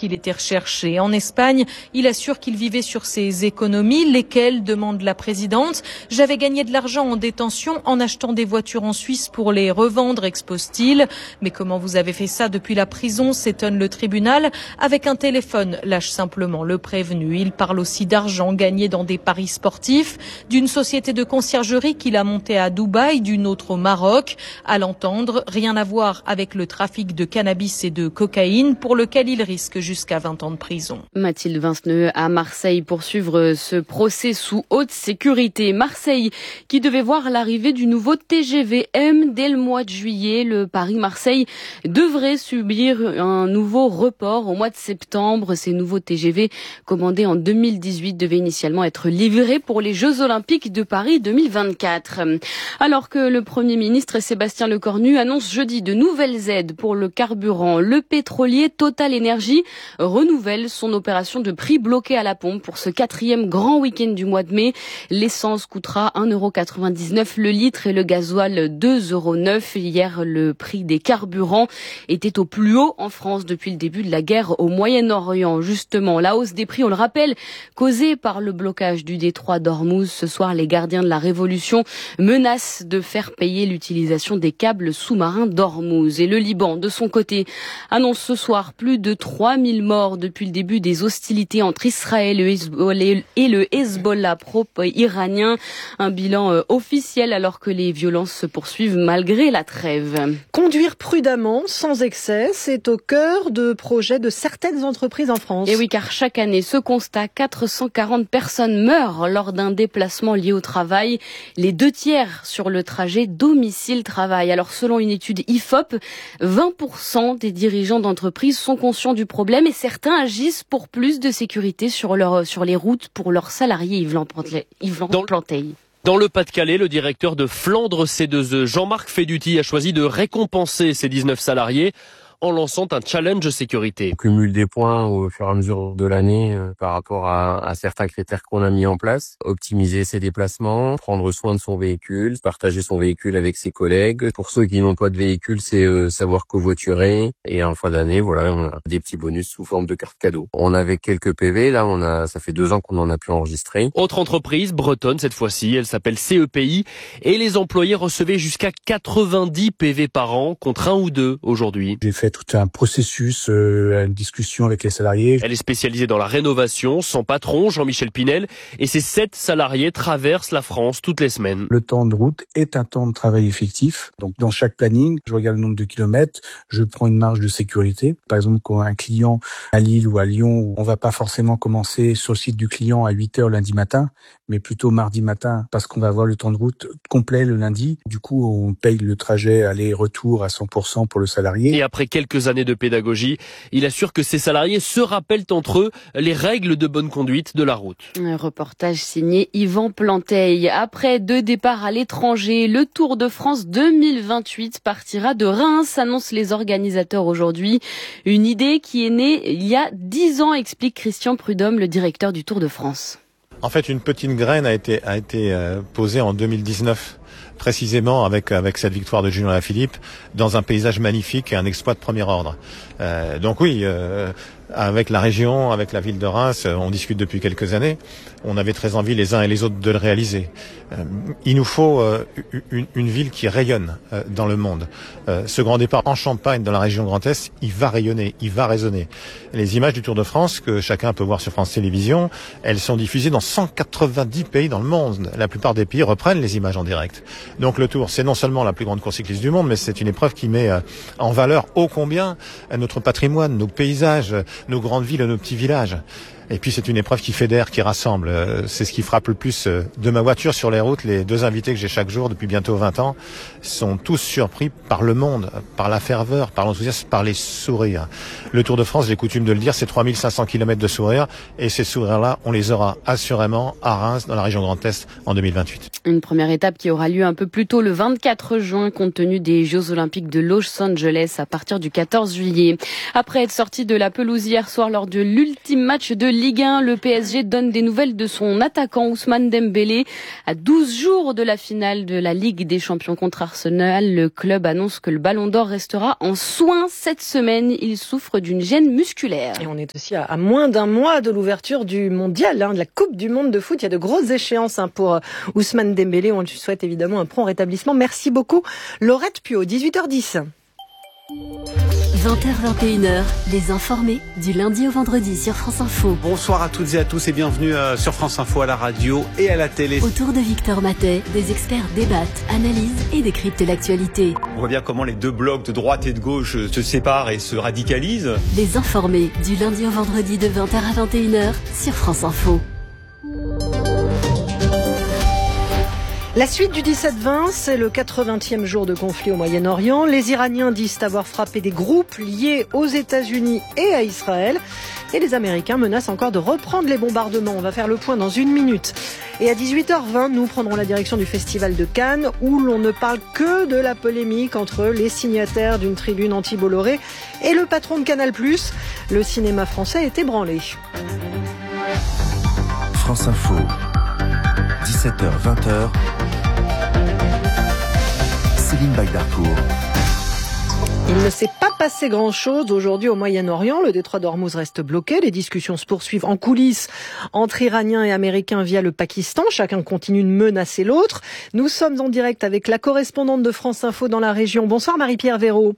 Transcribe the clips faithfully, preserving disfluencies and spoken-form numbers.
qu'il était recherché. En Espagne, il assure qu'il vivait sur ses économies, lesquelles, demande la présidente. J'avais gagné de l'argent en détention en achetant des voitures en Suisse pour les revendre, expose-t-il. Mais comment vous avez fait ça depuis la prison, s'étonne le tribunal. Avec un téléphone, lâche simplement le prévenu. Il parle aussi d'argent gagné dans des paris sportifs, d'une société de conciergerie qu'il a montée à Dubaï, d'une autre au Maroc. À l'entendre, rien à voir avec le trafic de cannabis et de cocaïne pour lequel il risque jusqu'à vingt ans de prison. Mathilde Vinceneux à Marseille pour suivre ce procès sous haute sécurité. Marseille qui devait voir l'arrivée du nouveau T G V M dès le mois de juillet. Le Paris-Marseille devrait subir un nouveau report au mois de septembre. Ces nouveaux T G V commandés en deux mille dix-huit devaient initialement être livrés pour les Jeux Olympiques de Paris deux mille vingt-quatre. Alors que le Premier ministre Sébastien Lecornu annonce jeudi de nouvelles aides pour le carburant, le pétrolier Total Energy renouvelle son opération de prix bloqué à la pompe pour ce quatrième grand week-end du mois de mai. L'essence coûtera un euro quatre-vingt-dix-neuf le litre et le gasoil deux euros neuf. Hier, le prix des carburants était au plus haut en France depuis le début de la guerre au Moyen-Orient. Justement, la hausse des prix, on le rappelle, causée par le blocage du détroit d'Ormuz. Ce soir, les gardiens de la Révolution menacent de faire payer l'utilisation des câbles sous-marins d'Ormuz. Et le Liban, de son côté, annonce ce soir plus de trois mille morts depuis le début des hostilités entre Israël et le Hezbollah pro-iranien. Un bilan officiel alors que les violences se poursuivent malgré la trêve. Conduire prudemment, sans excès, c'est au cœur de projets de certaines entreprises en France. Et oui, car chaque année, ce constat, quatre cent quarante personnes meurent lors d'un déplacement lié au travail. Les deux tiers sur le trajet domicile-travail. Alors, selon une étude I F O P, vingt pour cent des dirigeants d'entreprises sont conscients du problème et certains agissent pour plus de sécurité sur, leur, sur les routes pour leurs salariés. Yves Planteil. Dans le Pas-de-Calais, le directeur de Flandre C deux E, Jean-Marc Feduti, a choisi de récompenser ses dix-neuf salariés en lançant un challenge sécurité. On cumule des points au fur et à mesure de l'année euh, par rapport à, à certains critères qu'on a mis en place. Optimiser ses déplacements, prendre soin de son véhicule, partager son véhicule avec ses collègues. Pour ceux qui n'ont pas de véhicule, c'est euh, savoir covoiturer. Et en fin d'année, voilà, on a des petits bonus sous forme de cartes cadeaux. On avait quelques P V, là, on a, ça fait deux ans qu'on en a pu enregistrer. Autre entreprise, bretonne cette fois-ci, elle s'appelle C E P I et les employés recevaient jusqu'à quatre-vingt-dix P V par an contre un ou deux aujourd'hui. J'ai fait tout un processus, euh, une discussion avec les salariés. Elle est spécialisée dans la rénovation, son patron, Jean-Michel Pinel, et ses sept salariés traversent la France toutes les semaines. Le temps de route est un temps de travail effectif. Donc, dans chaque planning, je regarde le nombre de kilomètres, je prends une marge de sécurité. Par exemple, quand un client à Lille ou à Lyon, on va pas forcément commencer sur le site du client à huit heures lundi matin, mais plutôt mardi matin, parce qu'on va avoir le temps de route complet le lundi. Du coup, on paye le trajet aller-retour à cent pour cent pour le salarié. Et après quelques années de pédagogie, il assure que ses salariés se rappellent entre eux les règles de bonne conduite de la route. Un reportage signé Yvan Planteil. Après deux départs à l'étranger, le Tour de France deux mille vingt-huit partira de Reims, annoncent les organisateurs aujourd'hui. Une idée qui est née il y a dix ans, explique Christian Prudhomme, le directeur du Tour de France. En fait, une petite graine a été, a été euh, posée en deux mille dix-neuf, précisément avec, avec cette victoire de Julien Alaphilippe, dans un paysage magnifique et un exploit de premier ordre. Euh, donc oui, euh, avec la région, avec la ville de Reims, on discute depuis quelques années. On avait très envie les uns et les autres de le réaliser. Euh, il nous faut euh, une, une ville qui rayonne euh, dans le monde. Euh, ce grand départ en Champagne, dans la région Grand Est, il va rayonner, il va résonner. Les images du Tour de France, que chacun peut voir sur France Télévisions, elles sont diffusées dans cent quatre-vingt-dix pays dans le monde. La plupart des pays reprennent les images en direct. Donc le Tour, c'est non seulement la plus grande course cycliste du monde, mais c'est une épreuve qui met euh, en valeur ô combien notre patrimoine, nos paysages, nos grandes villes et nos petits villages. Et puis c'est une épreuve qui fédère, qui rassemble. C'est ce qui frappe le plus de ma voiture sur les routes. Les deux invités que j'ai chaque jour depuis bientôt vingt ans sont tous surpris par le monde, par la ferveur, par l'enthousiasme, par les sourires. Le Tour de France, j'ai coutume de le dire, c'est trois mille cinq cents kilomètres de sourires. Et ces sourires-là, on les aura assurément à Reims, dans la région Grand Est, en deux mille vingt-huit. Une première étape qui aura lieu un peu plus tôt, le vingt-quatre juin, compte tenu des Jeux Olympiques de Los Angeles à partir du quatorze juillet. Après être sorti de la pelouse hier soir lors de l'ultime match de Ligue un, le P S G donne des nouvelles de son attaquant Ousmane Dembélé. À douze jours de la finale de la Ligue des Champions contre Arsenal, le club annonce que le Ballon d'Or restera en soins cette semaine. Il souffre d'une gêne musculaire. Et on est aussi à, à moins d'un mois de l'ouverture du mondial, hein, de la Coupe du monde de foot. Il y a de grosses échéances hein, pour Ousmane Dembélé. On lui souhaite évidemment un prompt rétablissement. Merci beaucoup, Laurette Puot. dix-huit heures dix. vingt heures vingt et une heures, les informés du lundi au vendredi sur France Info. Bonsoir à toutes et à tous et bienvenue euh, sur France Info à la radio et à la télé. Autour de Victor Matet, des experts débattent, analysent et décryptent l'actualité. On voit bien comment les deux blocs de droite et de gauche se séparent et se radicalisent. Les informés du lundi au vendredi de vingt heures à vingt et une heures sur France Info. La suite du dix-sept vingt, c'est le quatre-vingtième jour de conflit au Moyen-Orient. Les Iraniens disent avoir frappé des groupes liés aux États-Unis et à Israël. Et les Américains menacent encore de reprendre les bombardements. On va faire le point dans une minute. Et à dix-huit heures vingt, nous prendrons la direction du Festival de Cannes, où l'on ne parle que de la polémique entre les signataires d'une tribune anti-Bolloré et le patron de Canal plus. Le cinéma français est ébranlé. France Info, dix-sept heures vingt heures. Céline Bagdarcourt. Il ne s'est pas passé grand-chose aujourd'hui au Moyen-Orient. Le détroit d'Ormuz reste bloqué. Les discussions se poursuivent en coulisses entre Iraniens et Américains via le Pakistan. Chacun continue de menacer l'autre. Nous sommes en direct avec la correspondante de France Info dans la région. Bonsoir Marie-Pierre Véraud.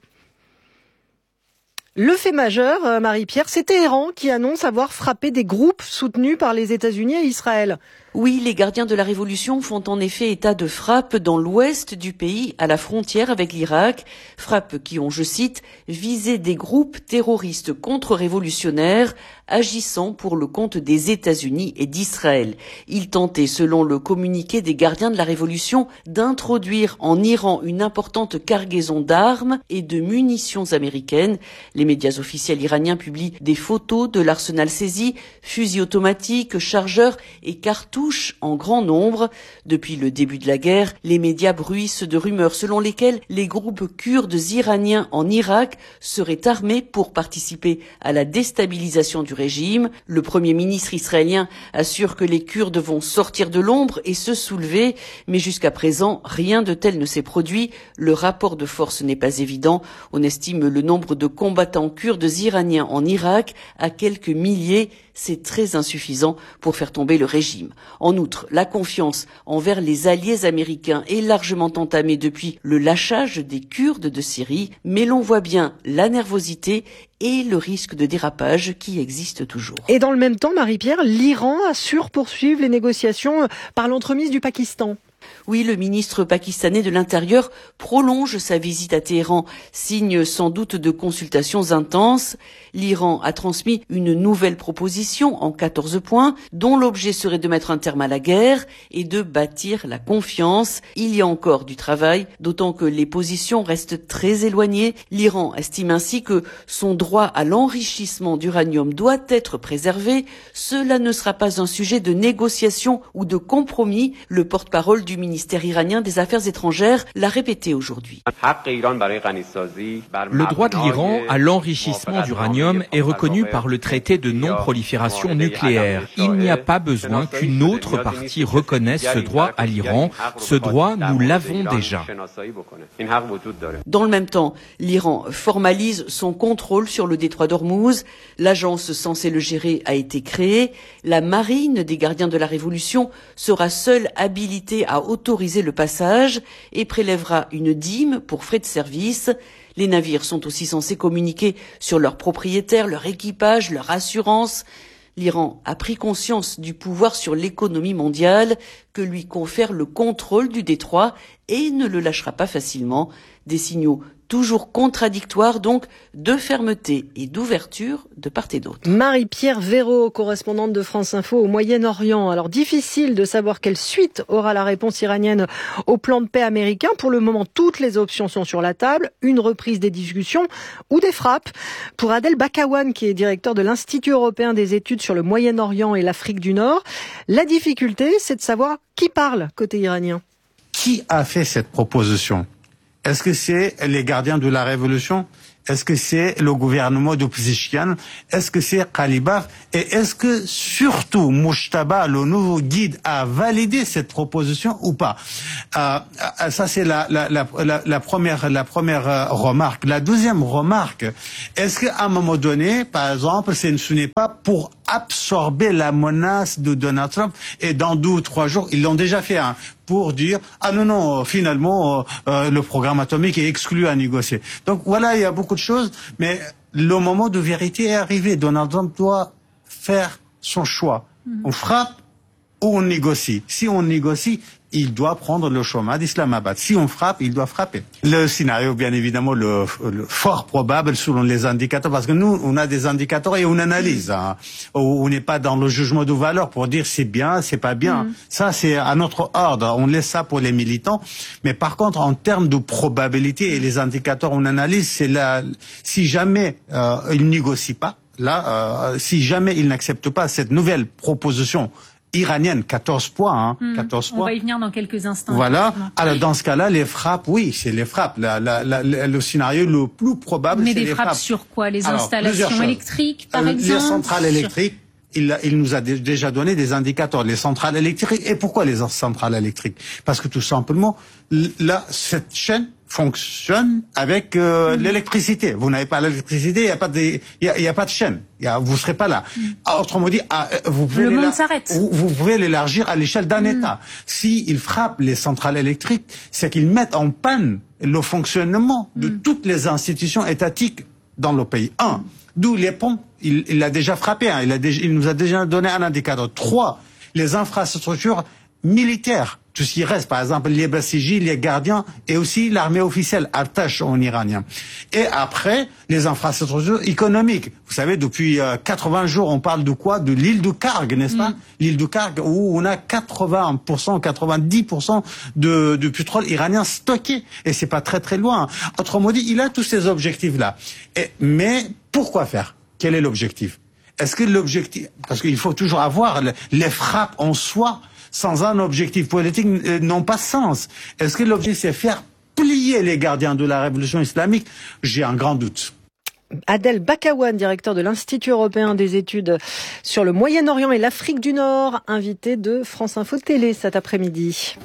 Le fait majeur, Marie-Pierre, c'est Téhéran qui annonce avoir frappé des groupes soutenus par les États-Unis et Israël. Oui, les gardiens de la Révolution font en effet état de frappes dans l'ouest du pays, à la frontière avec l'Irak. Frappes qui ont, je cite, visé des groupes terroristes contre-révolutionnaires agissant pour le compte des États-Unis et d'Israël. Ils tentaient, selon le communiqué des gardiens de la Révolution, d'introduire en Iran une importante cargaison d'armes et de munitions américaines. Les médias officiels iraniens publient des photos de l'arsenal saisi, fusils automatiques, chargeurs et cartouches en grand nombre. Depuis le début de la guerre, les médias bruissent de rumeurs selon lesquelles les groupes kurdes iraniens en Irak seraient armés pour participer à la déstabilisation du régime. Le premier ministre israélien assure que les Kurdes vont sortir de l'ombre et se soulever, mais jusqu'à présent, rien de tel ne s'est produit. Le rapport de force n'est pas évident. On estime le nombre de combattants kurdes iraniens en Irak à quelques milliers. C'est très insuffisant pour faire tomber le régime. En outre, la confiance envers les alliés américains est largement entamée depuis le lâchage des Kurdes de Syrie, mais l'on voit bien la nervosité et le risque de dérapage qui existe toujours. Et dans le même temps, Marie-Pierre, l'Iran assure poursuivre les négociations par l'entremise du Pakistan. Oui, le ministre pakistanais de l'Intérieur prolonge sa visite à Téhéran, signe sans doute de consultations intenses. L'Iran a transmis une nouvelle proposition en quatorze points, dont l'objet serait de mettre un terme à la guerre et de bâtir la confiance. Il y a encore du travail, d'autant que les positions restent très éloignées. L'Iran estime ainsi que son droit à l'enrichissement d'uranium doit être préservé. Cela ne sera pas un sujet de négociation ou de compromis. Le porte-parole du ministère iranien des Affaires étrangères l'a répété aujourd'hui. Le droit de l'Iran à l'enrichissement d'uranium est reconnu par le traité de non-prolifération nucléaire. Il n'y a pas besoin qu'une autre partie reconnaisse ce droit à l'Iran. Ce droit, nous l'avons déjà. Dans le même temps, l'Iran formalise son contrôle sur le détroit d'Ormuz. L'agence censée le gérer a été créée. La marine des gardiens de la Révolution sera seule habilitée à autoriser le passage et prélèvera une dîme pour frais de service. Les navires sont aussi censés communiquer sur leurs propriétaires, leur équipage, leur assurance. L'Iran a pris conscience du pouvoir sur l'économie mondiale que lui confère le contrôle du détroit et ne le lâchera pas facilement. Des signaux toujours contradictoires donc de fermeté et d'ouverture de part et d'autre. Marie-Pierre Véraud, correspondante de France Info au Moyen-Orient. Alors difficile de savoir quelle suite aura la réponse iranienne au plan de paix américain. Pour le moment, toutes les options sont sur la table. Une reprise des discussions ou des frappes. Pour Adel Bakawan, qui est directeur de l'Institut européen des études sur le Moyen-Orient et l'Afrique du Nord, la difficulté, c'est de savoir qui parle côté iranien. Qui a fait cette proposition ? Est-ce que c'est les gardiens de la Révolution ? Est-ce que c'est le gouvernement de Pezeshkian? Est-ce que c'est Qalibaf? Et est-ce que surtout Mujtaba, le nouveau guide, a validé cette proposition ou pas? euh, Ça c'est la, la, la, la, la première, la première remarque. La deuxième remarque, est-ce qu'à un moment donné, par exemple, ce n'est pas pour absorber la menace de Donald Trump, et dans deux ou trois jours, ils l'ont déjà fait, hein, pour dire ah non non finalement euh, le programme atomique est exclu à négocier. Donc voilà, il y a beaucoup de choses, mais le moment de vérité est arrivé. Donald Trump doit faire son choix. Mm-hmm. On frappe ou on négocie. Si on négocie, il doit prendre le chemin d'Islamabad. Si on frappe, il doit frapper. Le scénario, bien évidemment, le, le fort probable selon les indicateurs, parce que nous, on a des indicateurs et on analyse. Hein. On n'est pas dans le jugement de valeur pour dire c'est bien, c'est pas bien. Mmh. Ça, c'est à notre ordre. On laisse ça pour les militants. Mais par contre, en termes de probabilité et les indicateurs, on analyse, c'est là, si jamais euh, il négocie pas, là, euh, si jamais il n'accepte pas cette nouvelle proposition iranienne, quatorze points, hein, mmh, quatorze on points. va y venir dans quelques instants. Voilà. Alors dans ce cas-là, les frappes, oui, c'est les frappes. La, la, la, le scénario le plus probable, mais c'est les frappes. Mais des frappes sur quoi? Les Alors, installations électriques, par euh, exemple? Les centrales électriques. Il, il nous a d- déjà donné des indicateurs. Les centrales électriques. Et pourquoi les centrales électriques? Parce que tout simplement, là, cette chaîne fonctionne avec euh, mmh. l'électricité. Vous n'avez pas l'électricité, il n'y a pas de, il y a, y a pas de chaîne. Y a, vous serez pas là. Mmh. Autrement dit, ah, vous pouvez le monde s'arrête. Vous, vous pouvez l'élargir à l'échelle d'un mmh. État. Si ils frappent les centrales électriques, c'est qu'ils mettent en panne le fonctionnement de mmh. toutes les institutions étatiques dans le pays. Un, d'où les ponts. Il, il a déjà frappé. Hein. Il, a déjà, il nous a déjà donné un indicateur. Trois, les infrastructures militaires. Tout ce qui reste, par exemple, les Basiji, les gardiens, et aussi l'armée officielle, Artash en iranien. Et après, les infrastructures économiques. Vous savez, depuis euh, quatre-vingts jours, on parle de quoi? De l'île de Karg, n'est-ce pas? Mm. L'île de Karg, où on a quatre-vingts pour cent, quatre-vingt-dix pour cent de, de pétrole iranien stocké. Et c'est pas très très loin. Autrement dit, il a tous ces objectifs-là. Et, mais pourquoi faire? Quel est l'objectif? Est-ce que l'objectif... Parce qu'il faut toujours avoir les frappes en soi, sans un objectif politique, euh, n'ont pas sens. Est-ce que l'objectif, c'est faire plier les gardiens de la révolution islamique? J'ai un grand doute. Adel Bakawan, directeur de l'Institut européen des études sur le Moyen-Orient et l'Afrique du Nord, invité de France Info Télé cet après-midi.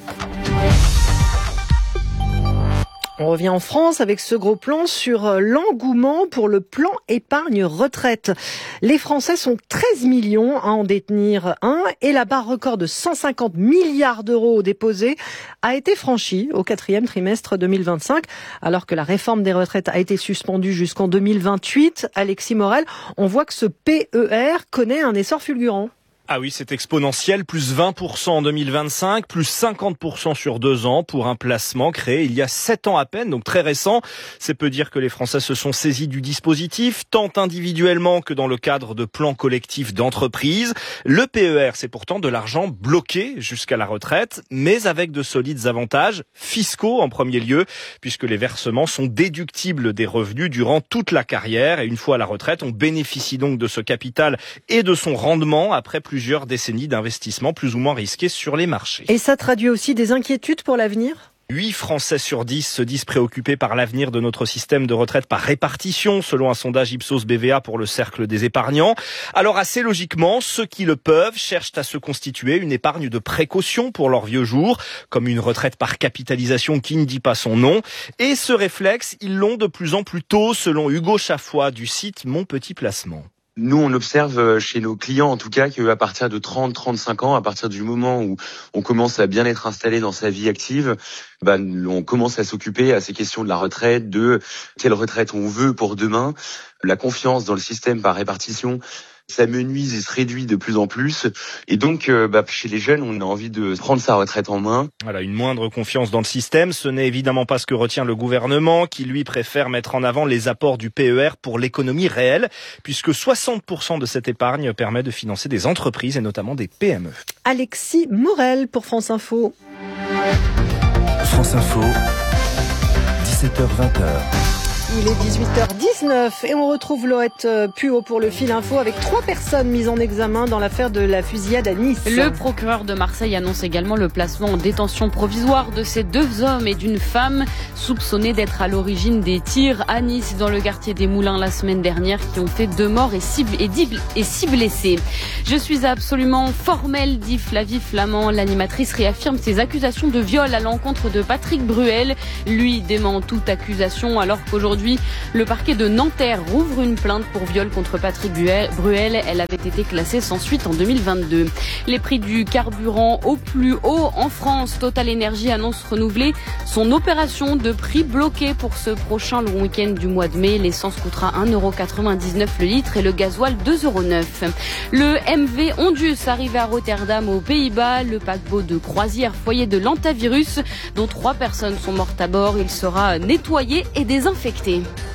On revient en France avec ce gros plan sur l'engouement pour le plan épargne retraite. Les Français sont treize millions à en détenir un et la barre record de cent cinquante milliards d'euros déposés a été franchie au quatrième trimestre deux mille vingt-cinq, alors que la réforme des retraites a été suspendue jusqu'en deux mille vingt-huit. Alexis Morel, on voit que ce P E R connaît un essor fulgurant. Ah oui, c'est exponentiel, plus vingt pour cent en deux mille vingt-cinq, plus cinquante pour cent sur deux ans pour un placement créé il y a sept ans à peine, donc très récent. C'est peu dire que les Français se sont saisis du dispositif, tant individuellement que dans le cadre de plans collectifs d'entreprise. Le P E R, c'est pourtant de l'argent bloqué jusqu'à la retraite, mais avec de solides avantages fiscaux en premier lieu, puisque les versements sont déductibles des revenus durant toute la carrière. Et une fois à la retraite, on bénéficie donc de ce capital et de son rendement après plusieurs plusieurs décennies d'investissement plus ou moins risqués sur les marchés. Et ça traduit aussi des inquiétudes pour l'avenir ? huit Français sur dix se disent préoccupés par l'avenir de notre système de retraite par répartition, selon un sondage Ipsos B V A pour le Cercle des épargnants. Alors assez logiquement, ceux qui le peuvent cherchent à se constituer une épargne de précaution pour leurs vieux jours, comme une retraite par capitalisation qui ne dit pas son nom. Et ce réflexe, ils l'ont de plus en plus tôt, selon Hugo Chaffois du site Mon Petit Placement. Nous, on observe chez nos clients, en tout cas, qu'à partir de trente à trente-cinq ans, à partir du moment où on commence à bien être installé dans sa vie active, bah, on commence à s'occuper à ces questions de la retraite, de quelle retraite on veut pour demain. La confiance dans le système par répartition s'amenuise et se réduit de plus en plus. Et donc, euh, bah, chez les jeunes, on a envie de prendre sa retraite en main. Voilà, une moindre confiance dans le système. Ce n'est évidemment pas ce que retient le gouvernement, qui lui préfère mettre en avant les apports du P E R pour l'économie réelle, puisque soixante pour cent de cette épargne permet de financer des entreprises et notamment des P M E. Alexis Morel pour France Info. France Info, dix-sept heures vingt. Il est dix-huit heures dix-neuf et on retrouve Loette Puot pour le fil info avec trois personnes mises en examen dans l'affaire de la fusillade à Nice. Le procureur de Marseille annonce également le placement en détention provisoire de ces deux hommes et d'une femme soupçonnés d'être à l'origine des tirs à Nice dans le quartier des Moulins la semaine dernière qui ont fait deux morts et six, et dix, et six blessés. Je suis absolument formelle, dit Flavie Flament. L'animatrice réaffirme ses accusations de viol à l'encontre de Patrick Bruel. Lui dément toute accusation alors qu'aujourd'hui le parquet de Nanterre rouvre une plainte pour viol contre Patrick Bruel. Elle avait été classée sans suite en deux mille vingt-deux. Les prix du carburant au plus haut en France. Total Energy annonce renouveler son opération de prix bloqué pour ce prochain long week-end du mois de mai. L'essence coûtera un euro quatre-vingt-dix-neuf le litre et le gasoil deux euros neuf. Le M V Ondus arrive à Rotterdam aux Pays-Bas. Le paquebot de croisière foyer de l'antavirus dont trois personnes sont mortes à bord. Il sera nettoyé et désinfecté.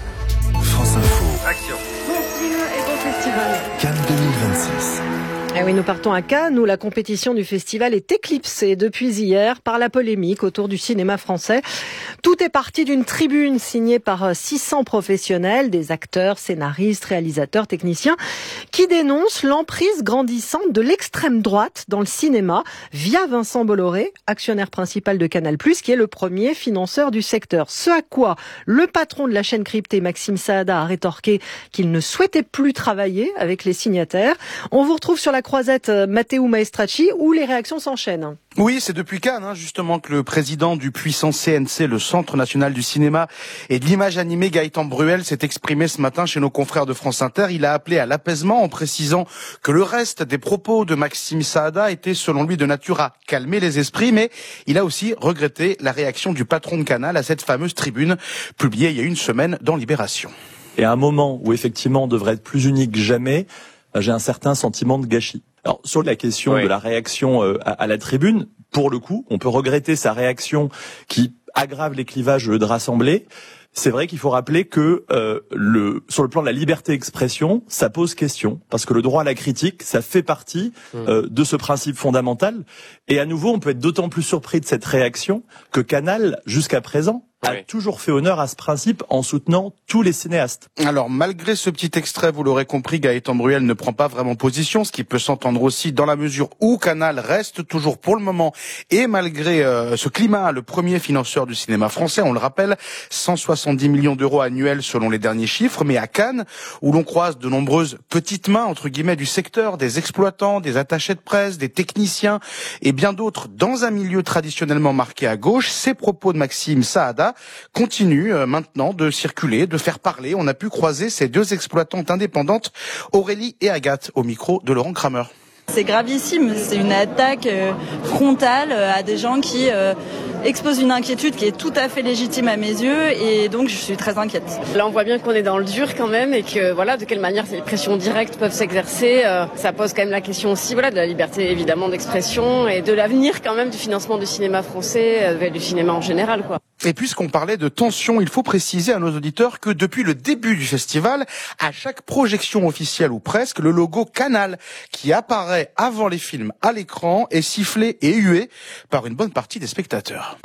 France Info. Action. Merci et bon festival. Cannes deux mille vingt-six. Eh oui, nous partons à Cannes où la compétition du festival est éclipsée depuis hier par la polémique autour du cinéma français. Tout est parti d'une tribune signée par six cents professionnels, des acteurs, scénaristes, réalisateurs, techniciens, qui dénoncent l'emprise grandissante de l'extrême droite dans le cinéma via Vincent Bolloré, actionnaire principal de Canal+, qui est le premier financeur du secteur. Ce à quoi le patron de la chaîne cryptée, Maxime Saada, a rétorqué qu'il ne souhaitait plus travailler avec les signataires. On vous retrouve sur la croisette Matteo Maestracci où les réactions s'enchaînent. Oui, c'est depuis Cannes, hein, justement, que le président du puissant C N C, le Centre National du Cinéma et de l'Image Animée, Gaëtan Bruel, s'est exprimé ce matin chez nos confrères de France Inter. Il a appelé à l'apaisement en précisant que le reste des propos de Maxime Saada étaient, selon lui, de nature à calmer les esprits, mais il a aussi regretté la réaction du patron de Canal à cette fameuse tribune publiée il y a une semaine dans Libération. Et à un moment où, effectivement, on devrait être plus unis que jamais, j'ai un certain sentiment de gâchis. Alors, sur la question oui. de la réaction euh, à, à la tribune, pour le coup, on peut regretter sa réaction qui aggrave les clivages de l'Assemblée. C'est vrai qu'il faut rappeler que euh, le, sur le plan de la liberté d'expression, ça pose question, parce que le droit à la critique, ça fait partie euh, de ce principe fondamental. Et à nouveau, on peut être d'autant plus surpris de cette réaction que Canal, jusqu'à présent, a oui. toujours fait honneur à ce principe en soutenant tous les cinéastes. Alors, malgré ce petit extrait, vous l'aurez compris, Gaëtan Bruel ne prend pas vraiment position, ce qui peut s'entendre aussi dans la mesure où Canal reste toujours pour le moment, et malgré euh, ce climat, le premier financeur du cinéma français, on le rappelle, cent soixante-dix millions d'euros annuels selon les derniers chiffres, mais à Cannes, où l'on croise de nombreuses petites mains, entre guillemets, du secteur, des exploitants, des attachés de presse, des techniciens, et bien d'autres, dans un milieu traditionnellement marqué à gauche, ces propos de Maxime Saada continue euh, maintenant de circuler, de faire parler. On a pu croiser ces deux exploitantes indépendantes, Aurélie et Agathe, au micro de Laurent Kramer. C'est gravissime, c'est une attaque euh, frontale euh, à des gens qui euh, exposent une inquiétude qui est tout à fait légitime à mes yeux et donc je suis très inquiète. Là on voit bien qu'on est dans le dur quand même et que voilà de quelle manière ces pressions directes peuvent s'exercer. Euh, ça pose quand même la question aussi voilà de la liberté évidemment d'expression et de l'avenir quand même du financement du cinéma français euh, et du cinéma en général quoi. Et puisqu'on parlait de tension, il faut préciser à nos auditeurs que depuis le début du festival, à chaque projection officielle ou presque, le logo Canal qui apparaît avant les films à l'écran est sifflé et hué par une bonne partie des spectateurs.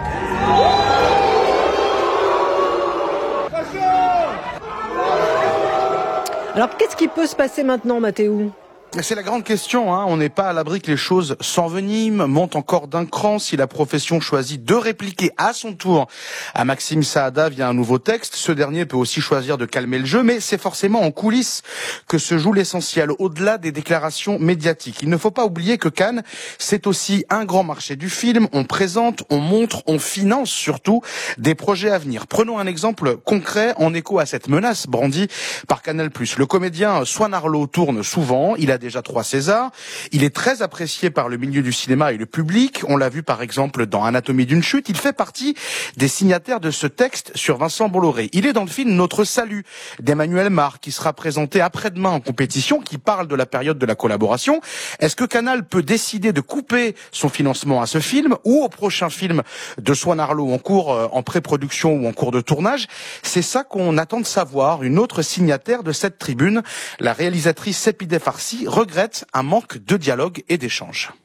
Alors qu'est-ce qui peut se passer maintenant, Mathéo ? C'est la grande question, hein. On n'est pas à l'abri que les choses s'enveniment, montent encore d'un cran si la profession choisit de répliquer à son tour à Maxime Saada via un nouveau texte. Ce dernier peut aussi choisir de calmer le jeu, mais c'est forcément en coulisses que se joue l'essentiel, au-delà des déclarations médiatiques. Il ne faut pas oublier que Cannes, c'est aussi un grand marché du film. On présente, on montre, on finance surtout des projets à venir. Prenons un exemple concret en écho à cette menace brandie par Canal+. Le comédien Swan Arlo tourne souvent, il a déjà trois Césars. Il est très apprécié par le milieu du cinéma et le public. On l'a vu par exemple dans Anatomie d'une chute. Il fait partie des signataires de ce texte sur Vincent Bolloré. Il est dans le film Notre Salut d'Emmanuel Mar qui sera présenté après-demain en compétition, qui parle de la période de la collaboration. Est-ce que Canal peut décider de couper son financement à ce film ou au prochain film de Swan Arlo en cours, euh, en pré-production ou en cours de tournage? C'est ça qu'on attend de savoir. Une autre signataire de cette tribune, la réalisatrice Sepideh Farsi, regrette un manque de dialogue et d'échange.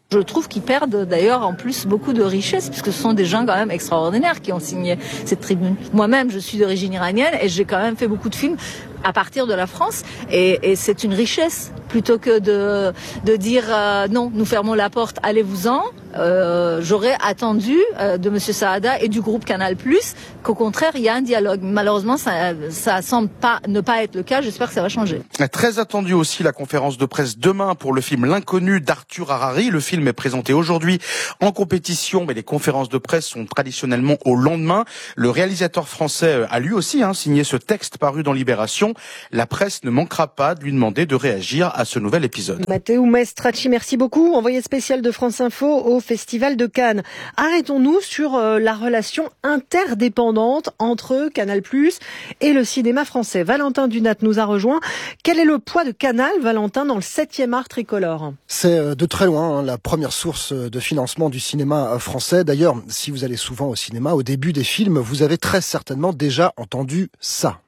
Je trouve qu'ils perdent d'ailleurs en plus beaucoup de richesse, puisque ce sont des gens quand même extraordinaires qui ont signé cette tribune. Moi-même, je suis d'origine iranienne et j'ai quand même fait beaucoup de films à partir de la France, et, et c'est une richesse, plutôt que de, de dire euh, non, nous fermons la porte, allez-vous-en. Euh, j'aurais attendu euh, de Monsieur Saada et du groupe Canal+, qu'au contraire, il y a un dialogue. Malheureusement, ça, ça semble pas, ne pas être le cas. J'espère que ça va changer. Très attendu aussi la conférence de presse demain pour le film L'Inconnu d'Arthur Harari. Le film est présenté aujourd'hui en compétition, mais les conférences de presse sont traditionnellement au lendemain. Le réalisateur français a lui aussi hein, signé ce texte paru dans Libération. La presse ne manquera pas de lui demander de réagir à ce nouvel épisode. Matteo Maestracci, merci beaucoup. Envoyé spécial de France Info au Festival de Cannes. Arrêtons-nous sur euh, la relation interdépendante entre Canal+ et le cinéma français. Valentin Dunat nous a rejoint. Quel est le poids de Canal, Valentin, dans le septième art tricolore ? C'est de très loin hein, la première source de financement du cinéma français. D'ailleurs, si vous allez souvent au cinéma, au début des films, vous avez très certainement déjà entendu ça.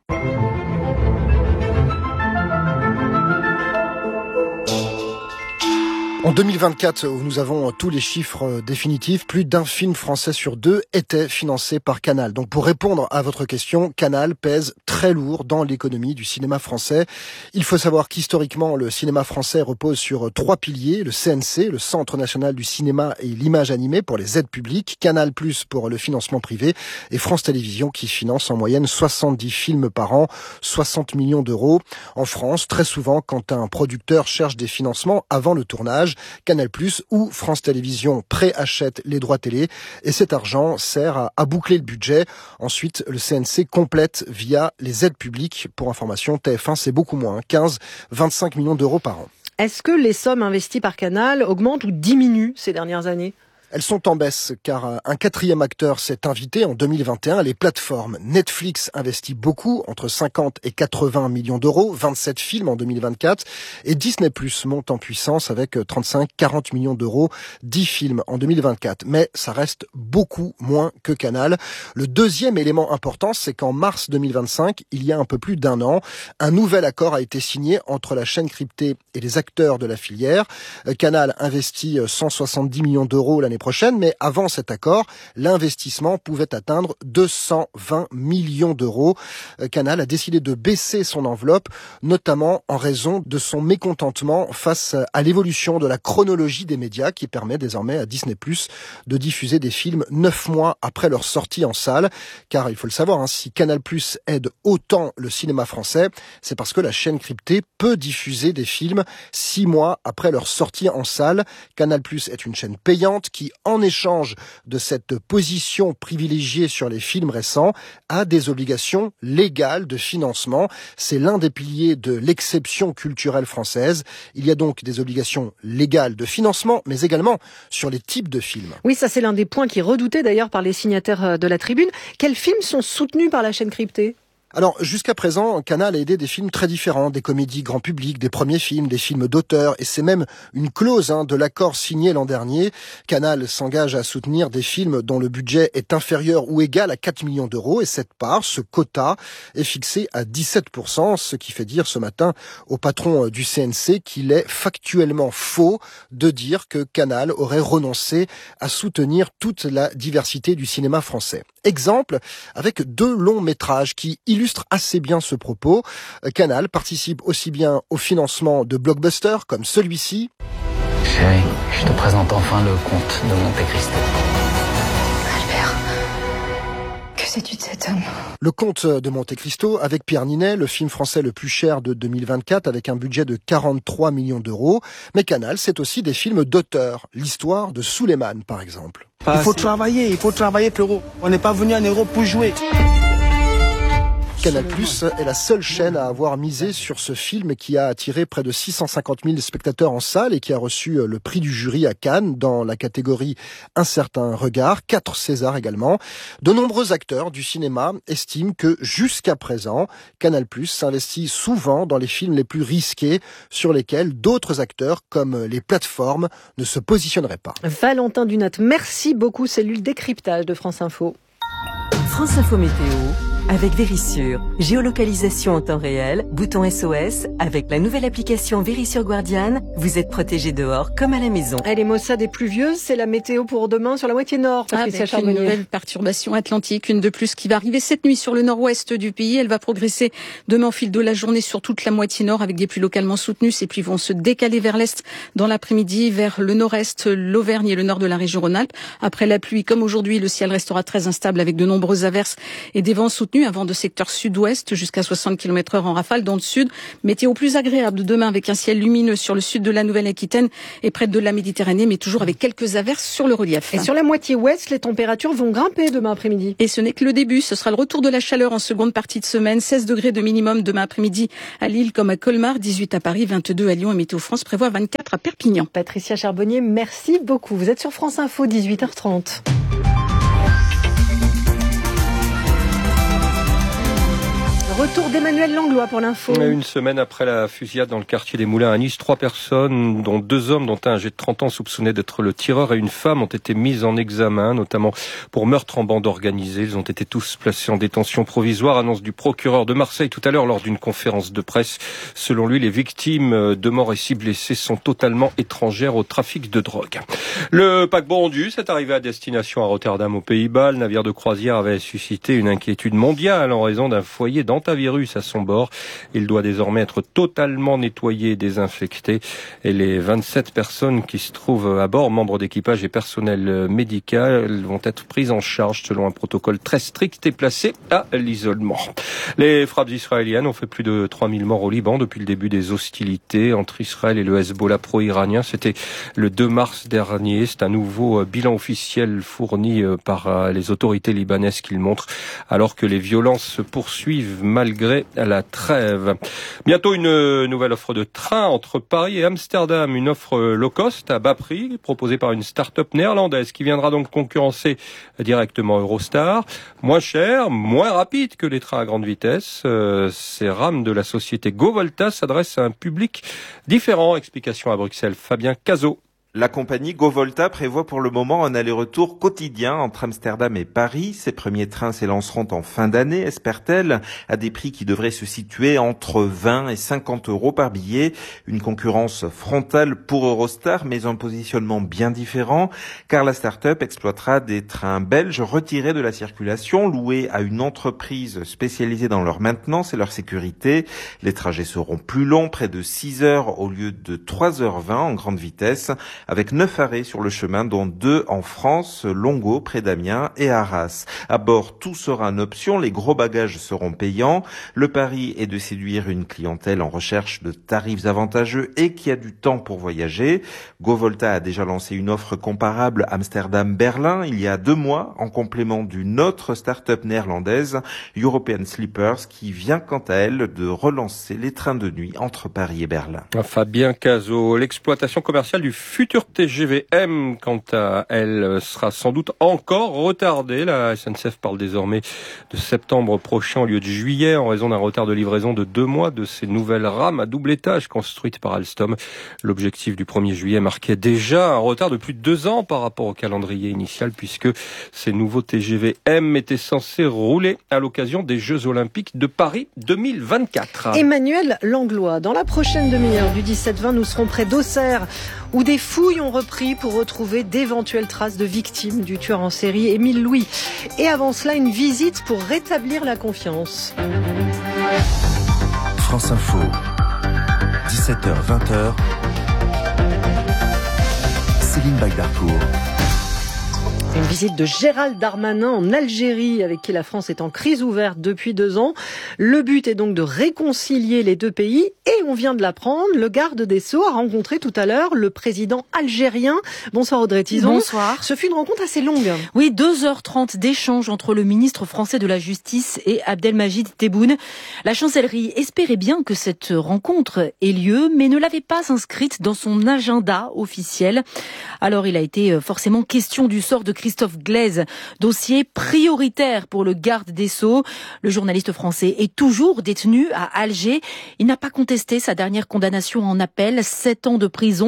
En deux mille vingt-quatre, où nous avons tous les chiffres définitifs, plus d'un film français sur deux était financé par Canal. Donc pour répondre à votre question, Canal pèse très lourd dans l'économie du cinéma français. Il faut savoir qu'historiquement, le cinéma français repose sur trois piliers. Le C N C, le Centre national du cinéma et l'image animée pour les aides publiques, Canal+ pour le financement privé et France Télévisions qui finance en moyenne soixante-dix films par an, soixante millions d'euros. En France, très souvent, quand un producteur cherche des financements avant le tournage, Canal+ ou France Télévisions préachètent les droits télé et cet argent sert à, à boucler le budget. Ensuite, le C N C complète via les aides publiques. Pour information, T F un, c'est beaucoup moins, quinze à vingt-cinq millions d'euros par an. Est-ce que les sommes investies par Canal augmentent ou diminuent ces dernières années ? Elles sont en baisse car un quatrième acteur s'est invité en deux mille vingt et un. Les plateformes Netflix investit beaucoup, entre cinquante et quatre-vingts millions d'euros, vingt-sept films en deux mille vingt-quatre. Et Disney Plus monte en puissance avec trente-cinq à quarante millions d'euros, dix films en deux mille vingt-quatre. Mais ça reste beaucoup moins que Canal. Le deuxième élément important, c'est qu'en mars deux mille vingt-cinq, il y a un peu plus d'un an, un nouvel accord a été signé entre la chaîne cryptée et les acteurs de la filière. Canal investit cent soixante-dix millions d'euros l'année prochaine, mais avant cet accord, l'investissement pouvait atteindre deux cent vingt millions d'euros. Canal a décidé de baisser son enveloppe, notamment en raison de son mécontentement face à l'évolution de la chronologie des médias qui permet désormais à Disney Plus de diffuser des films neuf mois après leur sortie en salle. Car il faut le savoir, hein, si Canal Plus aide autant le cinéma français, c'est parce que la chaîne cryptée peut diffuser des films six mois après leur sortie en salle. Canal Plus est une chaîne payante qui, en échange de cette position privilégiée sur les films récents, a des obligations légales de financement. C'est l'un des piliers de l'exception culturelle française. Il y a donc des obligations légales de financement, mais également sur les types de films. Oui, ça c'est l'un des points qui est redouté d'ailleurs par les signataires de la tribune. Quels films sont soutenus par la chaîne cryptée ? Alors, jusqu'à présent, Canal a aidé des films très différents, des comédies grand public, des premiers films, des films d'auteur, et c'est même une clause hein, de l'accord signé l'an dernier. Canal s'engage à soutenir des films dont le budget est inférieur ou égal à quatre millions d'euros, et cette part, ce quota, est fixé à dix-sept pour cent, ce qui fait dire ce matin au patron du C N C qu'il est factuellement faux de dire que Canal aurait renoncé à soutenir toute la diversité du cinéma français. Exemple, avec deux longs métrages qui illustre assez bien ce propos. Canal participe aussi bien au financement de blockbusters comme celui-ci. Chérie, je te présente enfin le comte de Monte Cristo. Albert, que sais-tu de cet homme ? Le comte de Monte Cristo avec Pierre Ninet, le film français le plus cher de deux mille vingt-quatre avec un budget de quarante-trois millions d'euros. Mais Canal, c'est aussi des films d'auteur. L'histoire de Souleymane, par exemple. Il faut travailler, il faut travailler, Pierrot. On n'est pas venu en Europe pour jouer. Canal+ est la seule chaîne à avoir misé sur ce film qui a attiré près de six cent cinquante mille spectateurs en salle et qui a reçu le prix du jury à Cannes dans la catégorie Un certain regard, quatre Césars également. De nombreux acteurs du cinéma estiment que jusqu'à présent, Canal+ s'investit souvent dans les films les plus risqués sur lesquels d'autres acteurs comme les plateformes ne se positionneraient pas. Valentin Dunat, merci beaucoup. C'est le décryptage de France Info. France Info Météo. avec Vérissure. Géolocalisation en temps réel, bouton S O S. Avec la nouvelle application Vérissure Guardian, vous êtes protégé dehors comme à la maison. Et les Maussades est pluvieuse, c'est la météo pour demain sur la moitié nord. Patricia Avec Charbonnier. une nouvelle perturbation atlantique, une de plus qui va arriver cette nuit sur le nord-ouest du pays. Elle va progresser demain au fil de la journée sur toute la moitié nord avec des pluies localement soutenues. Ces pluies vont se décaler vers l'est dans l'après-midi, vers le nord-est, l'Auvergne et le nord de la région Rhône-Alpes. Après la pluie, comme aujourd'hui, le ciel restera très instable avec de nombreuses averses et des vents soutenus, un vent de secteur sud-ouest jusqu'à soixante kilomètres heure en rafale dans le sud. Météo plus agréable demain avec un ciel lumineux sur le sud de la Nouvelle-Aquitaine et près de la Méditerranée, mais toujours avec quelques averses sur le relief. Et sur la moitié ouest, les températures vont grimper demain après-midi. Et ce n'est que le début, ce sera le retour de la chaleur en seconde partie de semaine. seize degrés de minimum demain après-midi à Lille comme à Colmar, dix-huit à Paris, vingt-deux à Lyon et Météo France prévoit vingt-quatre à Perpignan. Patricia Charbonnier, merci beaucoup. Vous êtes sur France Info, dix-huit heures trente. Retour d'Emmanuel Langlois pour l'info. Une semaine après la fusillade dans le quartier des Moulins à Nice, trois personnes, dont deux hommes, dont un âgé de trente ans soupçonné d'être le tireur, et une femme ont été mises en examen, notamment pour meurtre en bande organisée. Ils ont été tous placés en détention provisoire, annonce du procureur de Marseille tout à l'heure lors d'une conférence de presse. Selon lui, les victimes de morts et six blessés sont totalement étrangères au trafic de drogue. Le paquebot Ondus est arrivé à destination à Rotterdam aux Pays-Bas. Le navire de croisière avait suscité une inquiétude mondiale en raison d'un foyer d'antivirus à son bord. Il doit désormais être totalement nettoyé et désinfecté. Et les vingt-sept personnes qui se trouvent à bord, membres d'équipage et personnel médical, vont être prises en charge selon un protocole très strict et placées à l'isolement. Les frappes israéliennes ont fait plus de trois mille morts au Liban depuis le début des hostilités entre Israël et le Hezbollah pro-iranien. C'était le deux mars dernier. C'est un nouveau bilan officiel fourni par les autorités libanaises qui le montre, alors que les violences se poursuivent malgré la trêve. Bientôt une nouvelle offre de train entre Paris et Amsterdam, une offre low cost à bas prix proposée par une start-up néerlandaise qui viendra donc concurrencer directement Eurostar. Moins cher, moins rapide que les trains à grande vitesse. Euh, ces rames de la société GoVolta s'adressent à un public différent. Explication à Bruxelles, Fabien Cazot. La compagnie GoVolta prévoit pour le moment un aller-retour quotidien entre Amsterdam et Paris. Ces premiers trains s'élanceront en fin d'année, espère-t-elle, à des prix qui devraient se situer entre vingt et cinquante euros par billet. Une concurrence frontale pour Eurostar, mais un positionnement bien différent, car la start-up exploitera des trains belges retirés de la circulation, loués à une entreprise spécialisée dans leur maintenance et leur sécurité. Les trajets seront plus longs, près de six heures au lieu de trois heures vingt en grande vitesse, avec neuf arrêts sur le chemin, dont deux en France, Longo, près d'Amiens, et Arras. À bord, tout sera une option, les gros bagages seront payants. Le pari est de séduire une clientèle en recherche de tarifs avantageux et qui a du temps pour voyager. GoVolta a déjà lancé une offre comparable Amsterdam-Berlin il y a deux mois, en complément d'une autre start-up néerlandaise, European Sleepers, qui vient quant à elle de relancer les trains de nuit entre Paris et Berlin. Fabien Cazot, l'exploitation commerciale du futur T G V M, quant à elle, sera sans doute encore retardée. La S N C F parle désormais de septembre prochain au lieu de juillet, en raison d'un retard de livraison de deux mois de ces nouvelles rames à double étage construites par Alstom. L'objectif du premier juillet marquait déjà un retard de plus de deux ans par rapport au calendrier initial, puisque ces nouveaux T G V M étaient censés rouler à l'occasion des Jeux Olympiques de Paris deux mille vingt-quatre. Emmanuel Langlois, dans la prochaine demi-heure du dix-sept vingt, nous serons près d'Auxerre, où des fouilles ont repris pour retrouver d'éventuelles traces de victimes du tueur en série Émile Louis. Et avant cela, une visite pour rétablir la confiance. France Info, dix-sept heures vingt. Céline Bagdarcourt. Une visite de Gérald Darmanin en Algérie, avec qui la France est en crise ouverte depuis deux ans. Le but est donc de réconcilier les deux pays. Et on vient de l'apprendre, le garde des Sceaux a rencontré tout à l'heure le président algérien. Bonsoir Audrey Tison. Bonsoir. Ce fut une rencontre assez longue. Oui, deux heures trente d'échange entre le ministre français de la Justice et Abdelmajid Tebboune. La chancellerie espérait bien que cette rencontre ait lieu, mais ne l'avait pas inscrite dans son agenda officiel. Alors il a été forcément question du sort de Christophe Glaise, dossier prioritaire pour le garde des Sceaux. Le journaliste français est toujours détenu à Alger. Il n'a pas contesté sa dernière condamnation en appel, sept ans de prison,